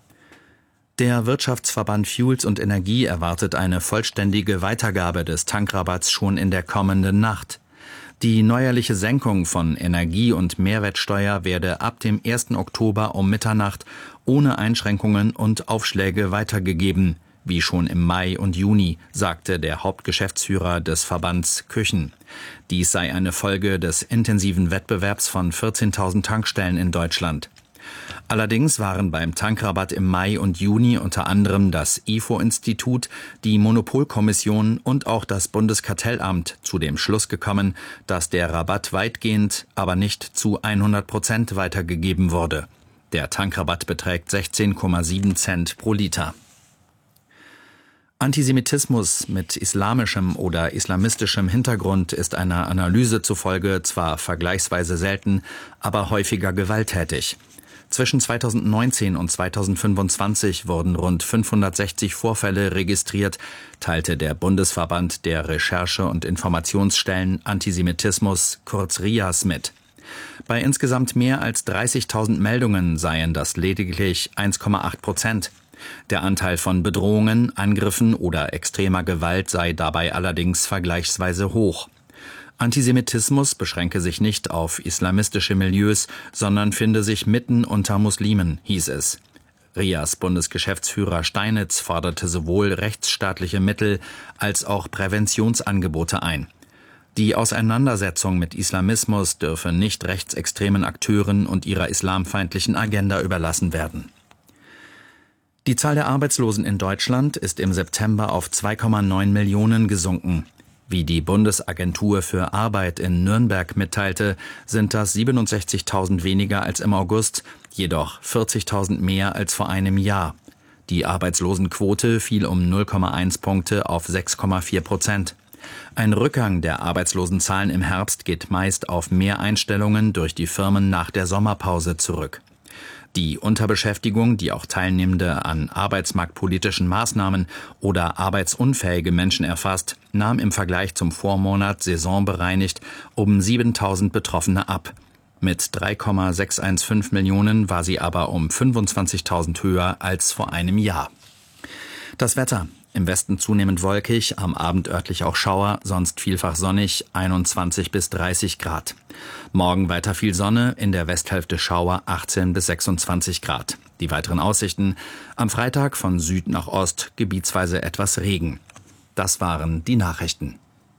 Der Wirtschaftsverband Fuels und Energie erwartet eine vollständige Weitergabe des Tankrabatts schon in der kommenden Nacht. Die neuerliche Senkung von Energie- und Mehrwertsteuer werde ab dem 1. Oktober um Mitternacht ohne Einschränkungen und Aufschläge weitergegeben, wie schon im Mai und Juni, sagte der Hauptgeschäftsführer des Verbands Küchen. Dies sei eine Folge des intensiven Wettbewerbs von 14.000 Tankstellen in Deutschland. Allerdings waren beim Tankrabatt im Mai und Juni unter anderem das IFO-Institut, die Monopolkommission und auch das Bundeskartellamt zu dem Schluss gekommen, dass der Rabatt weitgehend, aber nicht zu 100% weitergegeben wurde. Der Tankrabatt beträgt 16,7 Cent pro Liter. Antisemitismus mit islamischem oder islamistischem Hintergrund ist einer Analyse zufolge zwar vergleichsweise selten, aber häufiger gewalttätig. Zwischen 2019 und 2025 wurden rund 560 Vorfälle registriert, teilte der Bundesverband der Recherche- und Informationsstellen Antisemitismus, kurz RIAS, mit. Bei insgesamt mehr als 30.000 Meldungen seien das lediglich 1,8%. Der Anteil von Bedrohungen, Angriffen oder extremer Gewalt sei dabei allerdings vergleichsweise hoch. Antisemitismus beschränke sich nicht auf islamistische Milieus, sondern finde sich mitten unter Muslimen, hieß es. RIAS Bundesgeschäftsführer Steinitz forderte sowohl rechtsstaatliche Mittel als auch Präventionsangebote ein. Die Auseinandersetzung mit Islamismus dürfe nicht rechtsextremen Akteuren und ihrer islamfeindlichen Agenda überlassen werden. Die Zahl der Arbeitslosen in Deutschland ist im September auf 2,9 Millionen gesunken. Wie die Bundesagentur für Arbeit in Nürnberg mitteilte, sind das 67.000 weniger als im August, jedoch 40.000 mehr als vor einem Jahr. Die Arbeitslosenquote fiel um 0,1 Punkte auf 6,4%. Ein Rückgang der Arbeitslosenzahlen im Herbst geht meist auf mehr Einstellungen durch die Firmen nach der Sommerpause zurück. Die Unterbeschäftigung, die auch Teilnehmende an arbeitsmarktpolitischen Maßnahmen oder arbeitsunfähige Menschen erfasst, nahm im Vergleich zum Vormonat saisonbereinigt um 7.000 Betroffene ab. Mit 3,615 Millionen war sie aber um 25.000 höher als vor einem Jahr. Das Wetter. Im Westen zunehmend wolkig, am Abend örtlich auch Schauer, sonst vielfach sonnig, 21 bis 30 Grad. Morgen weiter viel Sonne, in der Westhälfte Schauer, 18 bis 26 Grad. Die weiteren Aussichten: am Freitag von Süd nach Ost gebietsweise etwas Regen. Das waren die Nachrichten.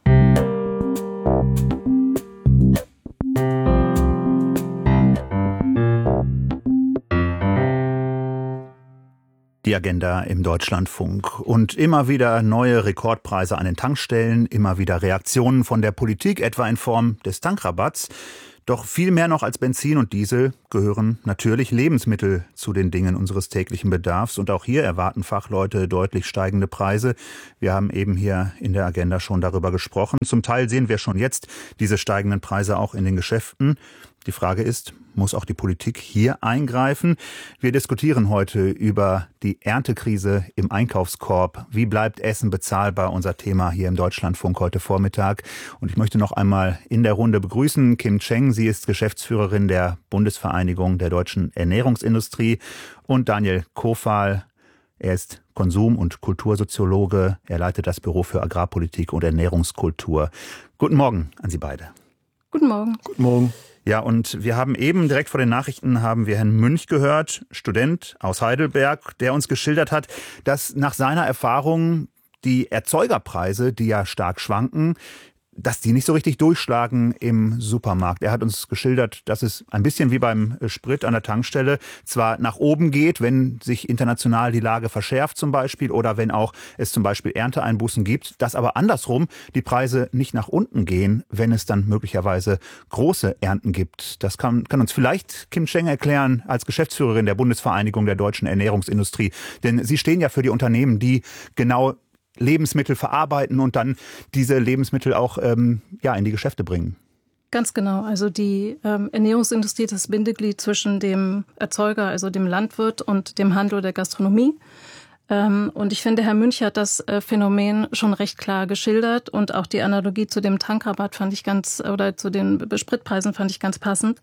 Die Agenda im Deutschlandfunk. Und immer wieder neue Rekordpreise an den Tankstellen, immer wieder Reaktionen von der Politik, etwa in Form des Tankrabatts. Doch viel mehr noch als Benzin und Diesel gehören natürlich Lebensmittel zu den Dingen unseres täglichen Bedarfs. Und auch hier erwarten Fachleute deutlich steigende Preise. Wir haben eben hier in der Agenda schon darüber gesprochen. Zum Teil sehen wir schon jetzt diese steigenden Preise auch in den Geschäften. Die Frage ist, muss auch die Politik hier eingreifen? Wir diskutieren heute über die Erntekrise im Einkaufskorb. Wie bleibt Essen bezahlbar? Unser Thema hier im Deutschlandfunk heute Vormittag. Und ich möchte noch einmal in der Runde begrüßen Kim Cheng. Sie ist Geschäftsführerin der Bundesvereinigung der deutschen Ernährungsindustrie. Und Daniel Kofal. Er ist Konsum- und Kultursoziologe. Er leitet das Büro für Agrarpolitik und Ernährungskultur. Guten Morgen an Sie beide. Guten Morgen. Guten Morgen. Ja, und wir haben eben direkt vor den Nachrichten haben wir Herrn Münch gehört, Student aus Heidelberg, der uns geschildert hat, dass nach seiner Erfahrung die Erzeugerpreise, die ja stark schwanken, dass die nicht so richtig durchschlagen im Supermarkt. Er hat uns geschildert, dass es ein bisschen wie beim Sprit an der Tankstelle zwar nach oben geht, wenn sich international die Lage verschärft zum Beispiel oder wenn auch es zum Beispiel Ernteeinbußen gibt, dass aber andersrum die Preise nicht nach unten gehen, wenn es dann möglicherweise große Ernten gibt. Das kann uns vielleicht Kim Cheng erklären als Geschäftsführerin der Bundesvereinigung der deutschen Ernährungsindustrie. Denn Sie stehen ja für die Unternehmen, die genau Lebensmittel verarbeiten und dann diese Lebensmittel auch in die Geschäfte bringen. Ganz genau. Also die Ernährungsindustrie ist das Bindeglied zwischen dem Erzeuger, also dem Landwirt, und dem Handel oder der Gastronomie. Und ich finde, Herr Münch hat das Phänomen schon recht klar geschildert und auch die Analogie zu dem Tankrabatt zu den Spritpreisen fand ich ganz passend.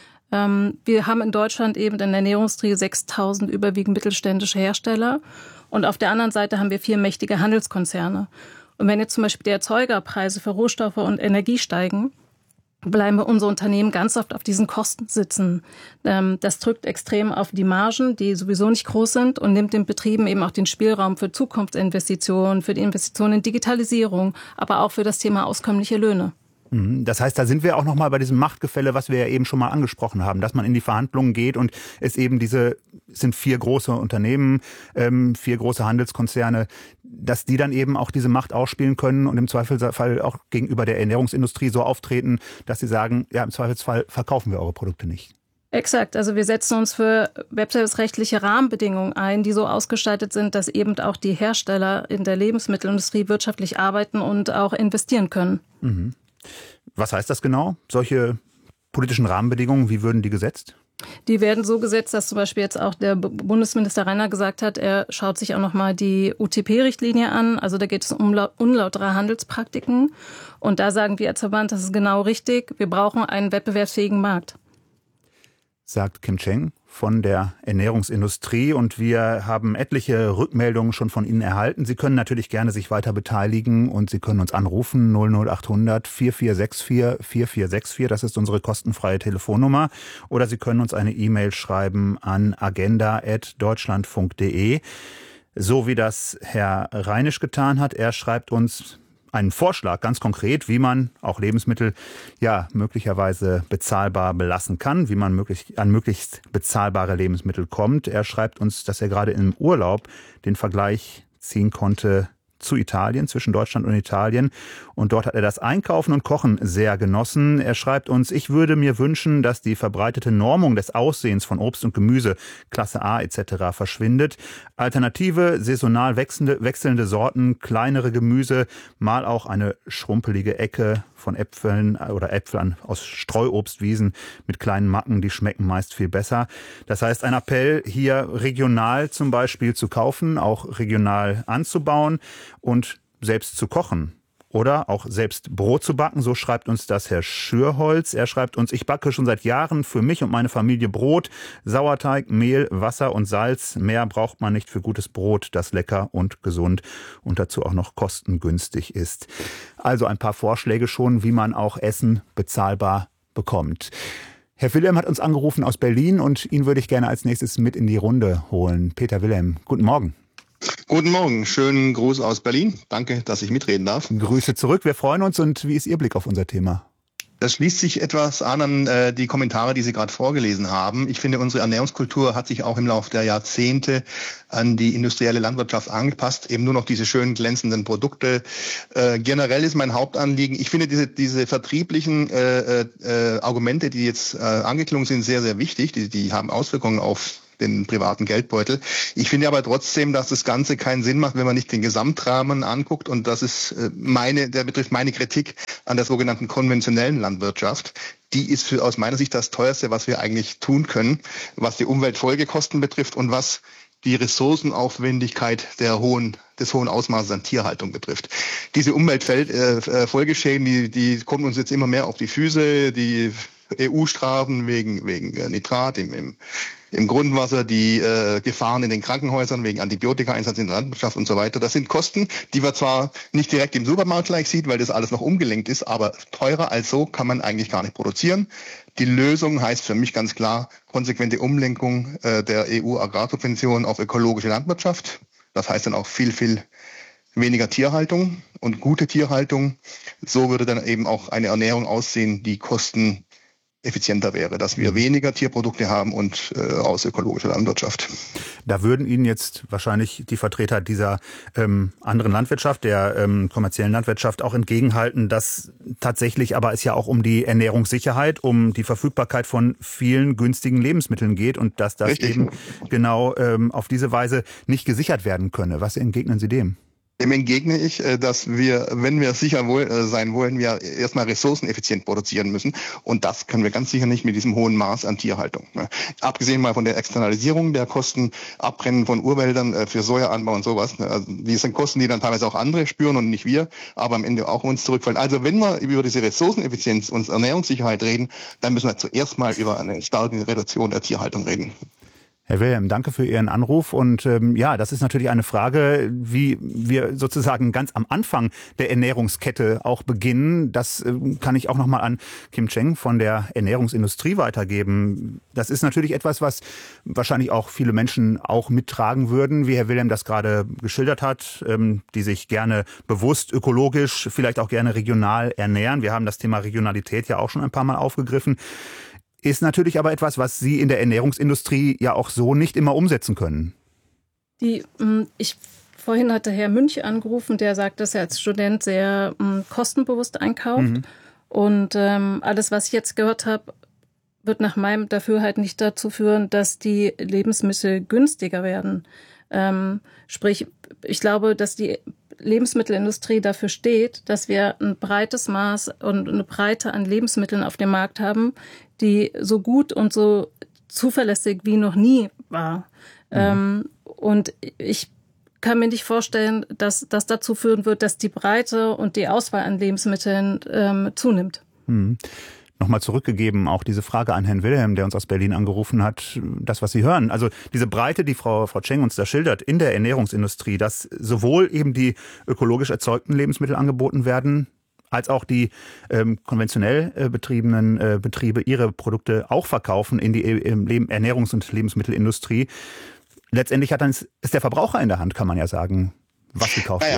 Wir haben in Deutschland eben in der Ernährungsindustrie 6.000 überwiegend mittelständische Hersteller. Und auf der anderen Seite haben wir 4 mächtige Handelskonzerne. Und wenn jetzt zum Beispiel die Erzeugerpreise für Rohstoffe und Energie steigen, bleiben unsere Unternehmen ganz oft auf diesen Kosten sitzen. Das drückt extrem auf die Margen, die sowieso nicht groß sind, und nimmt den Betrieben eben auch den Spielraum für Zukunftsinvestitionen, für die Investitionen in Digitalisierung, aber auch für das Thema auskömmliche Löhne. Das heißt, da sind wir auch noch mal bei diesem Machtgefälle, was wir ja eben schon mal angesprochen haben, dass man in die Verhandlungen geht und es eben sind 4 große Unternehmen, 4 große Handelskonzerne, dass die dann eben auch diese Macht ausspielen können und im Zweifelsfall auch gegenüber der Ernährungsindustrie so auftreten, dass sie sagen, ja, im Zweifelsfall verkaufen wir eure Produkte nicht. Exakt. Also wir setzen uns für wettbewerbsrechtliche Rahmenbedingungen ein, die so ausgestaltet sind, dass eben auch die Hersteller in der Lebensmittelindustrie wirtschaftlich arbeiten und auch investieren können. Mhm. Was heißt das genau? Solche politischen Rahmenbedingungen, wie würden die gesetzt? Die werden so gesetzt, dass zum Beispiel jetzt auch der Bundesminister Reiner gesagt hat, er schaut sich auch nochmal die UTP-Richtlinie an. Also da geht es um unlautere Handelspraktiken. Und da sagen wir als Verband, das ist genau richtig. Wir brauchen einen wettbewerbsfähigen Markt. Sagt Kim Cheng von der Ernährungsindustrie, und wir haben etliche Rückmeldungen schon von Ihnen erhalten. Sie können natürlich gerne sich weiter beteiligen und Sie können uns anrufen 00800 4464 4464, das ist unsere kostenfreie Telefonnummer, oder Sie können uns eine E-Mail schreiben an agenda@deutschlandfunk.de, so wie das Herr Reinisch getan hat. Er schreibt uns einen Vorschlag, ganz konkret, wie man auch Lebensmittel möglicherweise bezahlbar belassen kann, wie man an möglichst bezahlbare Lebensmittel kommt. Er schreibt uns, dass er gerade im Urlaub den Vergleich ziehen konnte zu Italien, zwischen Deutschland und Italien. Und dort hat er das Einkaufen und Kochen sehr genossen. Er schreibt uns, ich würde mir wünschen, dass die verbreitete Normung des Aussehens von Obst und Gemüse, Klasse A etc. verschwindet. Alternative, saisonal wechselnde Sorten, kleinere Gemüse, mal auch eine schrumpelige Ecke von Äpfeln oder Äpfeln aus Streuobstwiesen mit kleinen Macken, die schmecken meist viel besser. Das heißt, ein Appell, hier regional zum Beispiel zu kaufen, auch regional anzubauen und selbst zu kochen. Oder auch selbst Brot zu backen, so schreibt uns das Herr Schürholz. Er schreibt uns, ich backe schon seit Jahren für mich und meine Familie Brot, Sauerteig, Mehl, Wasser und Salz. Mehr braucht man nicht für gutes Brot, das lecker und gesund und dazu auch noch kostengünstig ist. Also ein paar Vorschläge schon, wie man auch Essen bezahlbar bekommt. Herr Wilhelm hat uns angerufen aus Berlin und ihn würde ich gerne als nächstes mit in die Runde holen. Peter Wilhelm, guten Morgen. Guten Morgen, schönen Gruß aus Berlin. Danke, dass ich mitreden darf. Grüße zurück, wir freuen uns. Und wie ist Ihr Blick auf unser Thema? Das schließt sich etwas an die Kommentare, die Sie gerade vorgelesen haben. Ich finde, unsere Ernährungskultur hat sich auch im Laufe der Jahrzehnte an die industrielle Landwirtschaft angepasst, eben nur noch diese schönen glänzenden Produkte. Generell ist mein Hauptanliegen, ich finde diese vertrieblichen Argumente, die jetzt angeklungen sind, sehr, sehr wichtig. Die haben Auswirkungen auf den privaten Geldbeutel. Ich finde aber trotzdem, dass das Ganze keinen Sinn macht, wenn man nicht den Gesamtrahmen anguckt. Und das ist der betrifft meine Kritik an der sogenannten konventionellen Landwirtschaft. Die ist aus meiner Sicht das teuerste, was wir eigentlich tun können, was die Umweltfolgekosten betrifft und was die Ressourcenaufwendigkeit des hohen Ausmaßes an Tierhaltung betrifft. Diese Umweltfolgeschäden, die kommen uns jetzt immer mehr auf die Füße. Die EU-Strafen wegen Nitrat im Grundwasser, die Gefahren in den Krankenhäusern wegen Antibiotikaeinsatz in der Landwirtschaft und so weiter. Das sind Kosten, die man zwar nicht direkt im Supermarkt gleich sieht, weil das alles noch umgelenkt ist, aber teurer als so kann man eigentlich gar nicht produzieren. Die Lösung heißt für mich ganz klar konsequente Umlenkung der EU-Agrarsubventionen auf ökologische Landwirtschaft. Das heißt dann auch viel, viel weniger Tierhaltung und gute Tierhaltung. So würde dann eben auch eine Ernährung aussehen, die kosteneffizienter wäre, dass wir weniger Tierprodukte haben und aus ökologischer Landwirtschaft. Da würden Ihnen jetzt wahrscheinlich die Vertreter dieser anderen Landwirtschaft, der kommerziellen Landwirtschaft auch entgegenhalten, dass tatsächlich aber es ja auch um die Ernährungssicherheit, um die Verfügbarkeit von vielen günstigen Lebensmitteln geht und dass das Richtig. Eben genau auf diese Weise nicht gesichert werden könne. Was entgegnen Sie dem? Dem entgegne ich, dass wir, wenn wir sicher sein wollen, wir erstmal ressourceneffizient produzieren müssen. Und das können wir ganz sicher nicht mit diesem hohen Maß an Tierhaltung. Abgesehen mal von der Externalisierung der Kosten, Abbrennen von Urwäldern für Sojaanbau und sowas. Also die sind Kosten, die dann teilweise auch andere spüren und nicht wir, aber am Ende auch uns zurückfallen. Also wenn wir über diese Ressourceneffizienz und Ernährungssicherheit reden, dann müssen wir zuerst mal über eine starke Reduktion der Tierhaltung reden. Herr Wilhelm, danke für Ihren Anruf und das ist natürlich eine Frage, wie wir sozusagen ganz am Anfang der Ernährungskette auch beginnen. Das kann ich auch nochmal an Kim Cheng von der Ernährungsindustrie weitergeben. Das ist natürlich etwas, was wahrscheinlich auch viele Menschen auch mittragen würden, wie Herr Wilhelm das gerade geschildert hat, die sich gerne bewusst, ökologisch, vielleicht auch gerne regional ernähren. Wir haben das Thema Regionalität ja auch schon ein paar Mal aufgegriffen. Ist natürlich aber etwas, was Sie in der Ernährungsindustrie ja auch so nicht immer umsetzen können. Vorhin hatte Herr Münch angerufen, der sagt, dass er als Student sehr kostenbewusst einkauft. Und alles, was ich jetzt gehört habe, wird nach meinem Dafürhalten nicht dazu führen, dass die Lebensmittel günstiger werden. Sprich, ich glaube, dass die Lebensmittelindustrie dafür steht, dass wir ein breites Maß und eine Breite an Lebensmitteln auf dem Markt haben, die so gut und so zuverlässig wie noch nie war. Und ich kann mir nicht vorstellen, dass das dazu führen wird, dass die Breite und die Auswahl an Lebensmitteln zunimmt. Nochmal zurückgegeben, auch diese Frage an Herrn Wilhelm, der uns aus Berlin angerufen hat, das, was Sie hören. Also diese Breite, die Frau Cheng uns da schildert, in der Ernährungsindustrie, dass sowohl eben die ökologisch erzeugten Lebensmittel angeboten werden, als auch die konventionell betriebenen Betriebe ihre Produkte auch verkaufen in die Ernährungs- und Lebensmittelindustrie. Letztendlich ist der Verbraucher in der Hand, kann man ja sagen, was gekauft wird.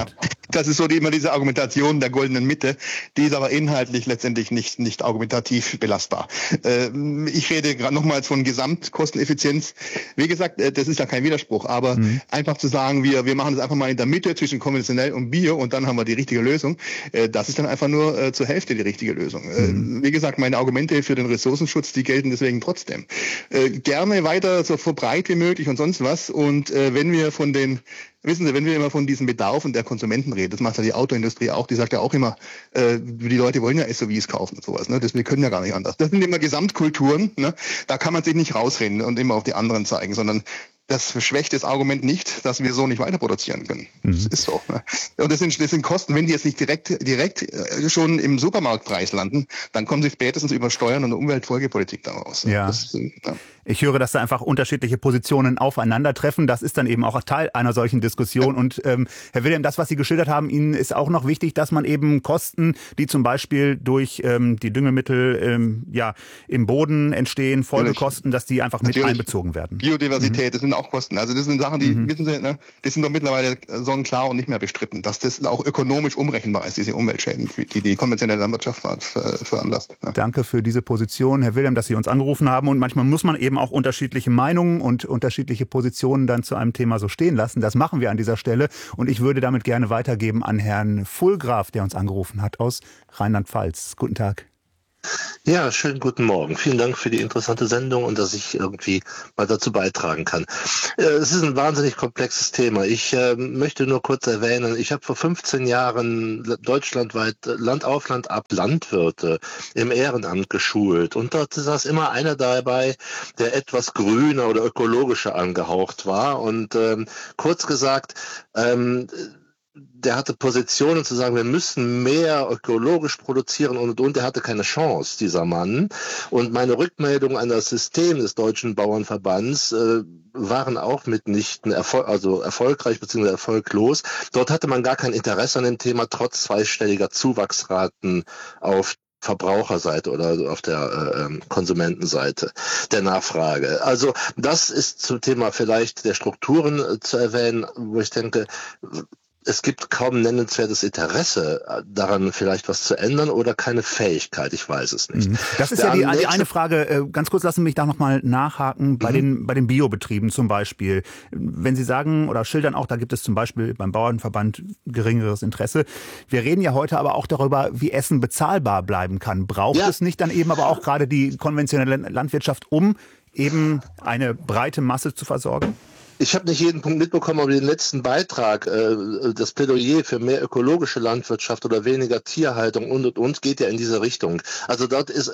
Das ist so immer diese Argumentation der goldenen Mitte, die ist aber inhaltlich letztendlich nicht argumentativ belastbar. Ich rede gerade nochmals von Gesamtkosteneffizienz. Wie gesagt, das ist ja kein Widerspruch, aber einfach zu sagen, wir machen das einfach mal in der Mitte zwischen konventionell und Bio und dann haben wir die richtige Lösung, das ist dann einfach nur zur Hälfte die richtige Lösung. Wie gesagt, meine Argumente für den Ressourcenschutz, die gelten deswegen trotzdem. Gerne weiter so breit wie möglich und sonst was und wenn wir immer von diesem Bedarf und der Konsumenten reden, das macht ja die Autoindustrie auch, die sagt ja auch immer, die Leute wollen ja SUVs kaufen und sowas, ne? Wir können ja gar nicht anders. Das sind immer Gesamtkulturen, ne? Da kann man sich nicht rausreden und immer auf die anderen zeigen, sondern das schwächt das Argument nicht, dass wir so nicht weiter produzieren können. Das ist so. Ne? Und das sind Kosten, wenn die jetzt nicht direkt schon im Supermarktpreis landen, dann kommen sie spätestens über Steuern und Umweltfolgepolitik daraus. Ja. Ich höre, dass da einfach unterschiedliche Positionen aufeinandertreffen. Das ist dann eben auch Teil einer solchen Diskussion. Ja. Und Herr Wilhelm, das, was Sie geschildert haben, Ihnen ist auch noch wichtig, dass man eben Kosten, die zum Beispiel durch die Düngemittel im Boden entstehen, Folgekosten, dass die einfach mit einbezogen werden. Biodiversität, das sind auch Kosten. Also das sind Sachen, die, wissen Sie, ne, die sind doch mittlerweile sonnenklar und nicht mehr bestritten, dass das auch ökonomisch umrechenbar ist, diese Umweltschäden, die konventionelle Landwirtschaft veranlasst. Ne. Danke für diese Position, Herr Wilhelm, dass Sie uns angerufen haben. Und manchmal muss man eben auch unterschiedliche Meinungen und unterschiedliche Positionen dann zu einem Thema so stehen lassen. Das machen wir an dieser Stelle. Und ich würde damit gerne weitergeben an Herrn Fulgraf, der uns angerufen hat aus Rheinland-Pfalz. Guten Tag. Ja, schönen guten Morgen. Vielen Dank für die interessante Sendung und dass ich irgendwie mal dazu beitragen kann. Es ist ein wahnsinnig komplexes Thema. Ich möchte nur kurz erwähnen, ich habe vor 15 Jahren deutschlandweit Land auf Land ab Landwirte im Ehrenamt geschult und dort saß immer einer dabei, der etwas grüner oder ökologischer angehaucht war und kurz gesagt, der hatte Positionen zu sagen, wir müssen mehr ökologisch produzieren und der hatte keine Chance, dieser Mann. Und meine Rückmeldung an das System des Deutschen Bauernverbands waren auch mitnichten erfolgreich bzw. erfolglos. Dort hatte man gar kein Interesse an dem Thema, trotz zweistelliger Zuwachsraten auf Verbraucherseite oder auf der Konsumentenseite der Nachfrage. Also das ist zum Thema vielleicht der Strukturen zu erwähnen, wo ich denke, es gibt kaum nennenswertes Interesse daran, vielleicht was zu ändern oder keine Fähigkeit. Ich weiß es nicht. Das ist ja die eine Frage. Ganz kurz, lassen Sie mich da nochmal nachhaken. Bei den Biobetrieben zum Beispiel. Wenn Sie sagen oder schildern auch, da gibt es zum Beispiel beim Bauernverband geringeres Interesse. Wir reden ja heute aber auch darüber, wie Essen bezahlbar bleiben kann. Braucht es nicht dann eben aber auch gerade die konventionelle Landwirtschaft, um eben eine breite Masse zu versorgen? Ich habe nicht jeden Punkt mitbekommen, aber den letzten Beitrag, das Plädoyer für mehr ökologische Landwirtschaft oder weniger Tierhaltung und geht ja in diese Richtung. Also dort ist,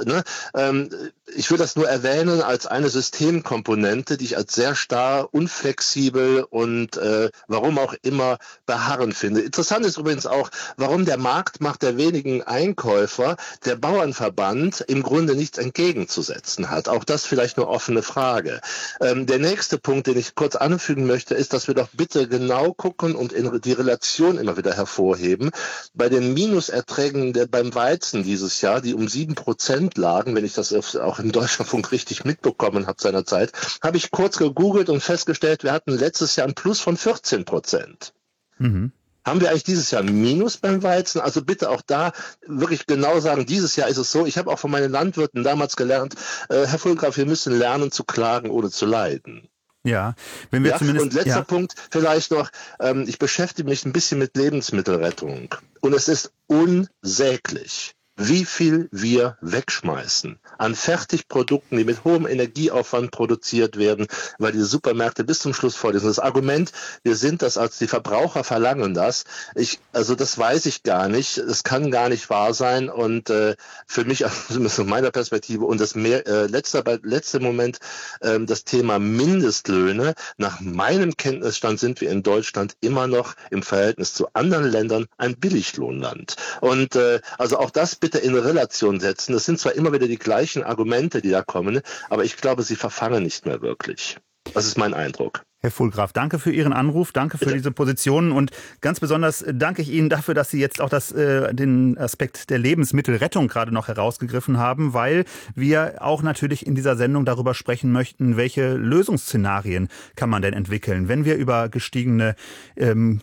ich will das nur erwähnen als eine Systemkomponente, die ich als sehr starr, unflexibel und warum auch immer beharrend finde. Interessant ist übrigens auch, warum der Marktmacht der wenigen Einkäufer der Bauernverband im Grunde nichts entgegenzusetzen hat. Auch das vielleicht eine offene Frage. Der nächste Punkt, den ich kurz anfügen möchte, ist, dass wir doch bitte genau gucken und die Relation immer wieder hervorheben. Bei den Minuserträgen beim Weizen dieses Jahr, die um 7% lagen, wenn ich das auch im Deutschlandfunk richtig mitbekommen habe seinerzeit, habe ich kurz gegoogelt und festgestellt, wir hatten letztes Jahr ein Plus von 14%. Haben wir eigentlich dieses Jahr ein Minus beim Weizen? Also bitte auch da wirklich genau sagen, dieses Jahr ist es so. Ich habe auch von meinen Landwirten damals gelernt, Herr Fulgraf, wir müssen lernen zu klagen, ohne zu leiden. Ja, wenn wir zumindest. Und letzter Punkt vielleicht noch, ich beschäftige mich ein bisschen mit Lebensmittelrettung und es ist unsäglich, wie viel wir wegschmeißen an Fertigprodukten, die mit hohem Energieaufwand produziert werden, weil die Supermärkte bis zum Schluss voll sind. Das Argument, wir sind das, als die Verbraucher verlangen das, also das weiß ich gar nicht, das kann gar nicht wahr sein und für mich, zumindest aus meiner Perspektive, und das letzte Moment, das Thema Mindestlöhne, nach meinem Kenntnisstand sind wir in Deutschland immer noch im Verhältnis zu anderen Ländern ein Billiglohnland. Und also auch das bitte in Relation setzen. Das sind zwar immer wieder die gleichen Argumente, die da kommen, aber ich glaube, sie verfangen nicht mehr wirklich. Das ist mein Eindruck. Herr Fulgraf, danke für Ihren Anruf, danke für diese Positionen und ganz besonders danke ich Ihnen dafür, dass Sie jetzt auch den Aspekt der Lebensmittelrettung gerade noch herausgegriffen haben, weil wir auch natürlich in dieser Sendung darüber sprechen möchten, welche Lösungsszenarien kann man denn entwickeln, wenn wir über gestiegene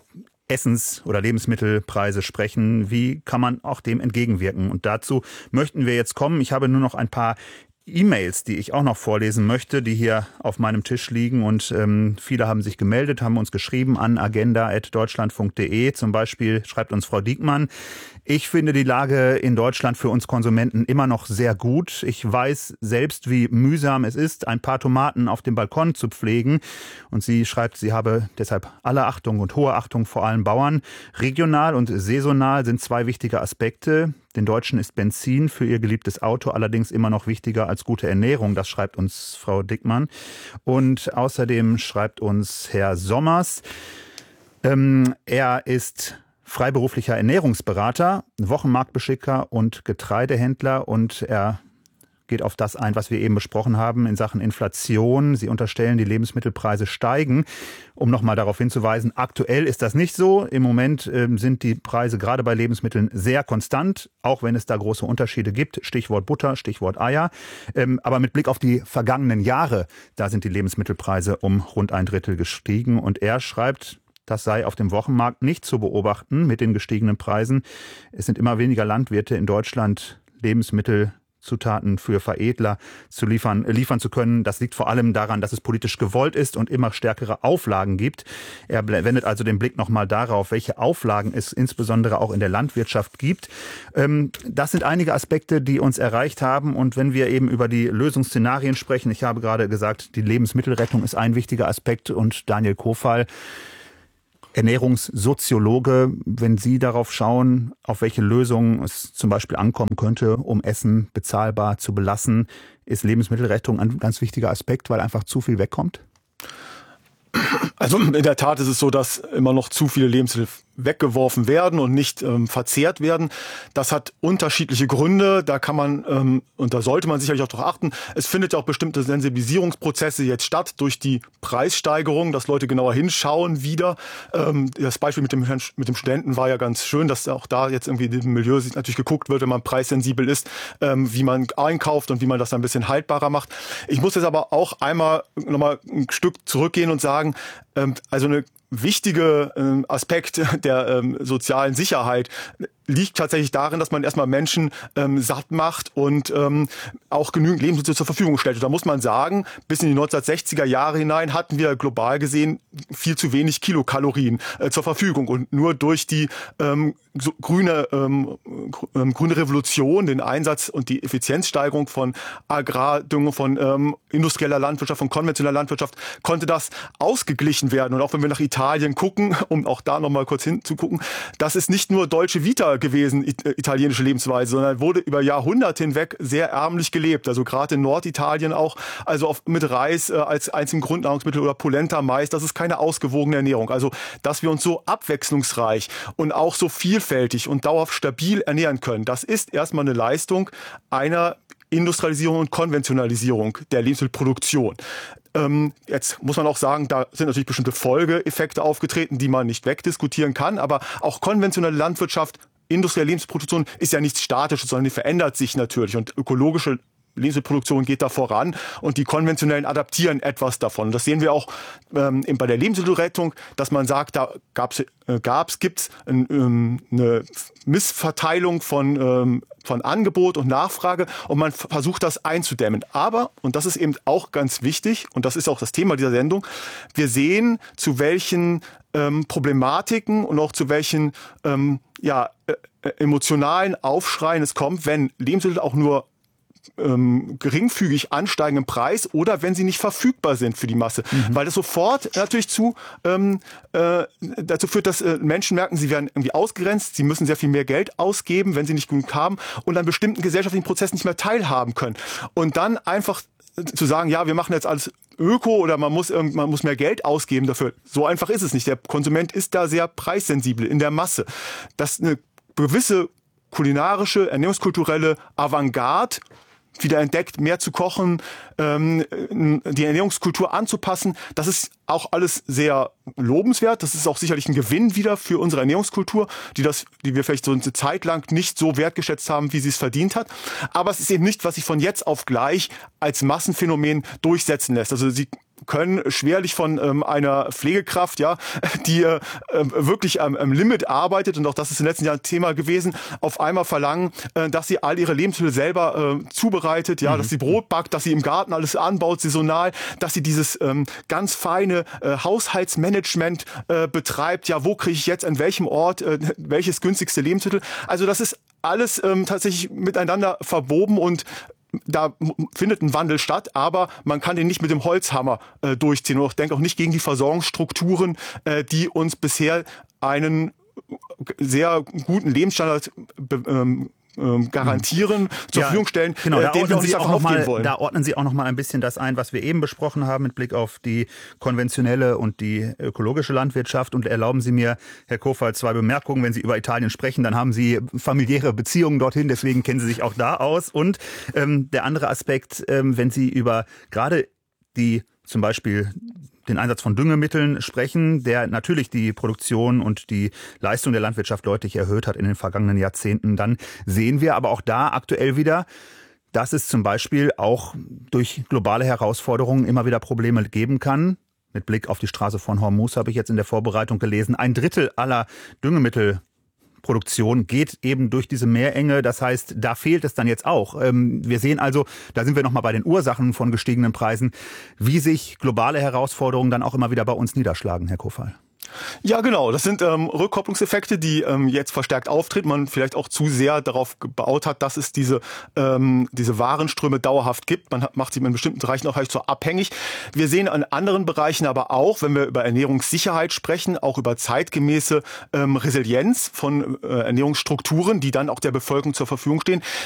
Essens- oder Lebensmittelpreise sprechen. Wie kann man auch dem entgegenwirken? Und dazu möchten wir jetzt kommen. Ich habe nur noch ein paar E-Mails, die ich auch noch vorlesen möchte, die hier auf meinem Tisch liegen, und viele haben sich gemeldet, haben uns geschrieben an agenda@deutschlandfunk.de. Zum Beispiel schreibt uns Frau Diekmann: Ich finde die Lage in Deutschland für uns Konsumenten immer noch sehr gut. Ich weiß selbst, wie mühsam es ist, ein paar Tomaten auf dem Balkon zu pflegen. Und sie schreibt, sie habe deshalb alle Achtung und hohe Achtung vor allen Bauern. Regional und saisonal sind zwei wichtige Aspekte. Den Deutschen ist Benzin für ihr geliebtes Auto allerdings immer noch wichtiger als gute Ernährung. Das schreibt uns Frau Dickmann. Und außerdem schreibt uns Herr Sommers, er ist freiberuflicher Ernährungsberater, Wochenmarktbeschicker und Getreidehändler, und er geht auf das ein, was wir eben besprochen haben in Sachen Inflation. Sie unterstellen, die Lebensmittelpreise steigen. Um nochmal darauf hinzuweisen, aktuell ist das nicht so. Im Moment sind die Preise gerade bei Lebensmitteln sehr konstant, auch wenn es da große Unterschiede gibt. Stichwort Butter, Stichwort Eier. Aber mit Blick auf die vergangenen Jahre, da sind die Lebensmittelpreise um rund 1/3 gestiegen. Und er schreibt, das sei auf dem Wochenmarkt nicht zu beobachten mit den gestiegenen Preisen. Es sind immer weniger Landwirte in Deutschland, Lebensmittelzutaten für Veredler liefern zu können. Das liegt vor allem daran, dass es politisch gewollt ist und immer stärkere Auflagen gibt. Er wendet also den Blick nochmal darauf, welche Auflagen es insbesondere auch in der Landwirtschaft gibt. Das sind einige Aspekte, die uns erreicht haben. Und wenn wir eben über die Lösungsszenarien sprechen, ich habe gerade gesagt, die Lebensmittelrettung ist ein wichtiger Aspekt, und Daniel Kofal, Ernährungssoziologe, wenn Sie darauf schauen, auf welche Lösungen es zum Beispiel ankommen könnte, um Essen bezahlbar zu belassen, ist Lebensmittelrettung ein ganz wichtiger Aspekt, weil einfach zu viel wegkommt? Also in der Tat ist es so, dass immer noch zu viele Lebensmittel weggeworfen werden und nicht verzehrt werden. Das hat unterschiedliche Gründe. Da kann man und da sollte man sicherlich auch darauf achten. Es findet ja auch bestimmte Sensibilisierungsprozesse jetzt statt durch die Preissteigerung, dass Leute genauer hinschauen wieder. Das Beispiel mit dem Studenten war ja ganz schön, dass auch da jetzt irgendwie in dem Milieu natürlich geguckt wird, wenn man preissensibel ist, wie man einkauft und wie man das dann ein bisschen haltbarer macht. Ich muss jetzt aber auch einmal nochmal ein Stück zurückgehen und sagen, also eine wichtige Aspekt der sozialen Sicherheit liegt tatsächlich darin, dass man erstmal Menschen satt macht und auch genügend Lebensmittel zur Verfügung stellt. Und da muss man sagen, bis in die 1960er Jahre hinein hatten wir global gesehen viel zu wenig Kilokalorien zur Verfügung. Und nur durch die grüne Revolution, den Einsatz und die Effizienzsteigerung von Agrardüngung, von industrieller Landwirtschaft, von konventioneller Landwirtschaft, konnte das ausgeglichen werden. Und auch wenn wir nach Italien gucken, um auch da nochmal kurz hinzugucken, das ist nicht nur Dolce Vita gewesen, italienische Lebensweise, sondern wurde über Jahrhunderte hinweg sehr ärmlich gelebt. Also gerade in Norditalien auch, also mit Reis als einzigem Grundnahrungsmittel oder Polenta, Mais, das ist keine ausgewogene Ernährung. Also, dass wir uns so abwechslungsreich und auch so vielfältig und dauerhaft stabil ernähren können, das ist erstmal eine Leistung einer Industrialisierung und Konventionalisierung der Lebensmittelproduktion. Jetzt muss man auch sagen, da sind natürlich bestimmte Folgeeffekte aufgetreten, die man nicht wegdiskutieren kann, aber auch konventionelle Landwirtschaft, industrielle Lebensmittelproduktion ist ja nichts Statisches, sondern die verändert sich natürlich, und ökologische Lebensmittelproduktion geht da voran und die konventionellen adaptieren etwas davon. Das sehen wir auch bei der Lebensmittelrettung, dass man sagt, da gibt's eine Missverteilung von Angebot und Nachfrage und man versucht das einzudämmen. Aber, und das ist eben auch ganz wichtig, und das ist auch das Thema dieser Sendung, wir sehen, zu welchen Problematiken und auch zu welchen emotionalen Aufschreien es kommt, wenn Lebensmittel auch nur geringfügig ansteigen im Preis oder wenn sie nicht verfügbar sind für die Masse. Weil das sofort natürlich dazu führt, dass Menschen merken, sie werden irgendwie ausgegrenzt, sie müssen sehr viel mehr Geld ausgeben, wenn sie nicht genug haben und an bestimmten gesellschaftlichen Prozessen nicht mehr teilhaben können. Und dann einfach zu sagen, ja, wir machen jetzt alles öko oder man muss mehr Geld ausgeben dafür. So einfach ist es nicht. Der Konsument ist da sehr preissensibel in der Masse. Das ist eine gewisse kulinarische, ernährungskulturelle Avantgarde wieder entdeckt, mehr zu kochen, die Ernährungskultur anzupassen. Das ist auch alles sehr lobenswert. Das ist auch sicherlich ein Gewinn wieder für unsere Ernährungskultur, die wir vielleicht so eine Zeit lang nicht so wertgeschätzt haben, wie sie es verdient hat. Aber es ist eben nicht, was sich von jetzt auf gleich als Massenphänomen durchsetzen lässt. Also können schwerlich von einer Pflegekraft, ja, die wirklich am Limit arbeitet, und auch das ist in den letzten Jahren Thema gewesen, auf einmal verlangen, dass sie all ihre Lebensmittel selber zubereitet, ja, dass sie Brot backt, dass sie im Garten alles anbaut, saisonal, dass sie dieses ganz feine Haushaltsmanagement betreibt, ja, wo kriege ich jetzt an welchem Ort welches günstigste Lebensmittel. Also das ist alles tatsächlich miteinander verwoben, und da findet ein Wandel statt, aber man kann den nicht mit dem Holzhammer durchziehen. Und ich denke auch nicht gegen die Versorgungsstrukturen, die uns bisher einen sehr guten Lebensstandard garantieren, zur Verfügung stellen, genau, den wir auch nicht einfach aufgeben wollen. Da ordnen Sie auch noch mal ein bisschen das ein, was wir eben besprochen haben mit Blick auf die konventionelle und die ökologische Landwirtschaft. Und erlauben Sie mir, Herr Kofal, 2 Bemerkungen. Wenn Sie über Italien sprechen, dann haben Sie familiäre Beziehungen dorthin, deswegen kennen Sie sich auch da aus. Und der andere Aspekt, wenn Sie über gerade die zum Beispiel den Einsatz von Düngemitteln sprechen, der natürlich die Produktion und die Leistung der Landwirtschaft deutlich erhöht hat in den vergangenen Jahrzehnten, dann sehen wir aber auch da aktuell wieder, dass es zum Beispiel auch durch globale Herausforderungen immer wieder Probleme geben kann. Mit Blick auf die Straße von Hormuz habe ich jetzt in der Vorbereitung gelesen, 1/3 aller Düngemittelproduktion geht eben durch diese Meerenge. Das heißt, da fehlt es dann jetzt auch. Wir sehen also, da sind wir nochmal bei den Ursachen von gestiegenen Preisen, wie sich globale Herausforderungen dann auch immer wieder bei uns niederschlagen, Herr Kofal. Ja, genau. Das sind Rückkopplungseffekte, die jetzt verstärkt auftreten. Man vielleicht auch zu sehr darauf gebaut hat, dass es diese Warenströme dauerhaft gibt. Man macht sie in bestimmten Bereichen auch so abhängig. Wir sehen an anderen Bereichen aber auch, wenn wir über Ernährungssicherheit sprechen, auch über zeitgemäße Resilienz von Ernährungsstrukturen, die dann auch der Bevölkerung zur Verfügung stehen.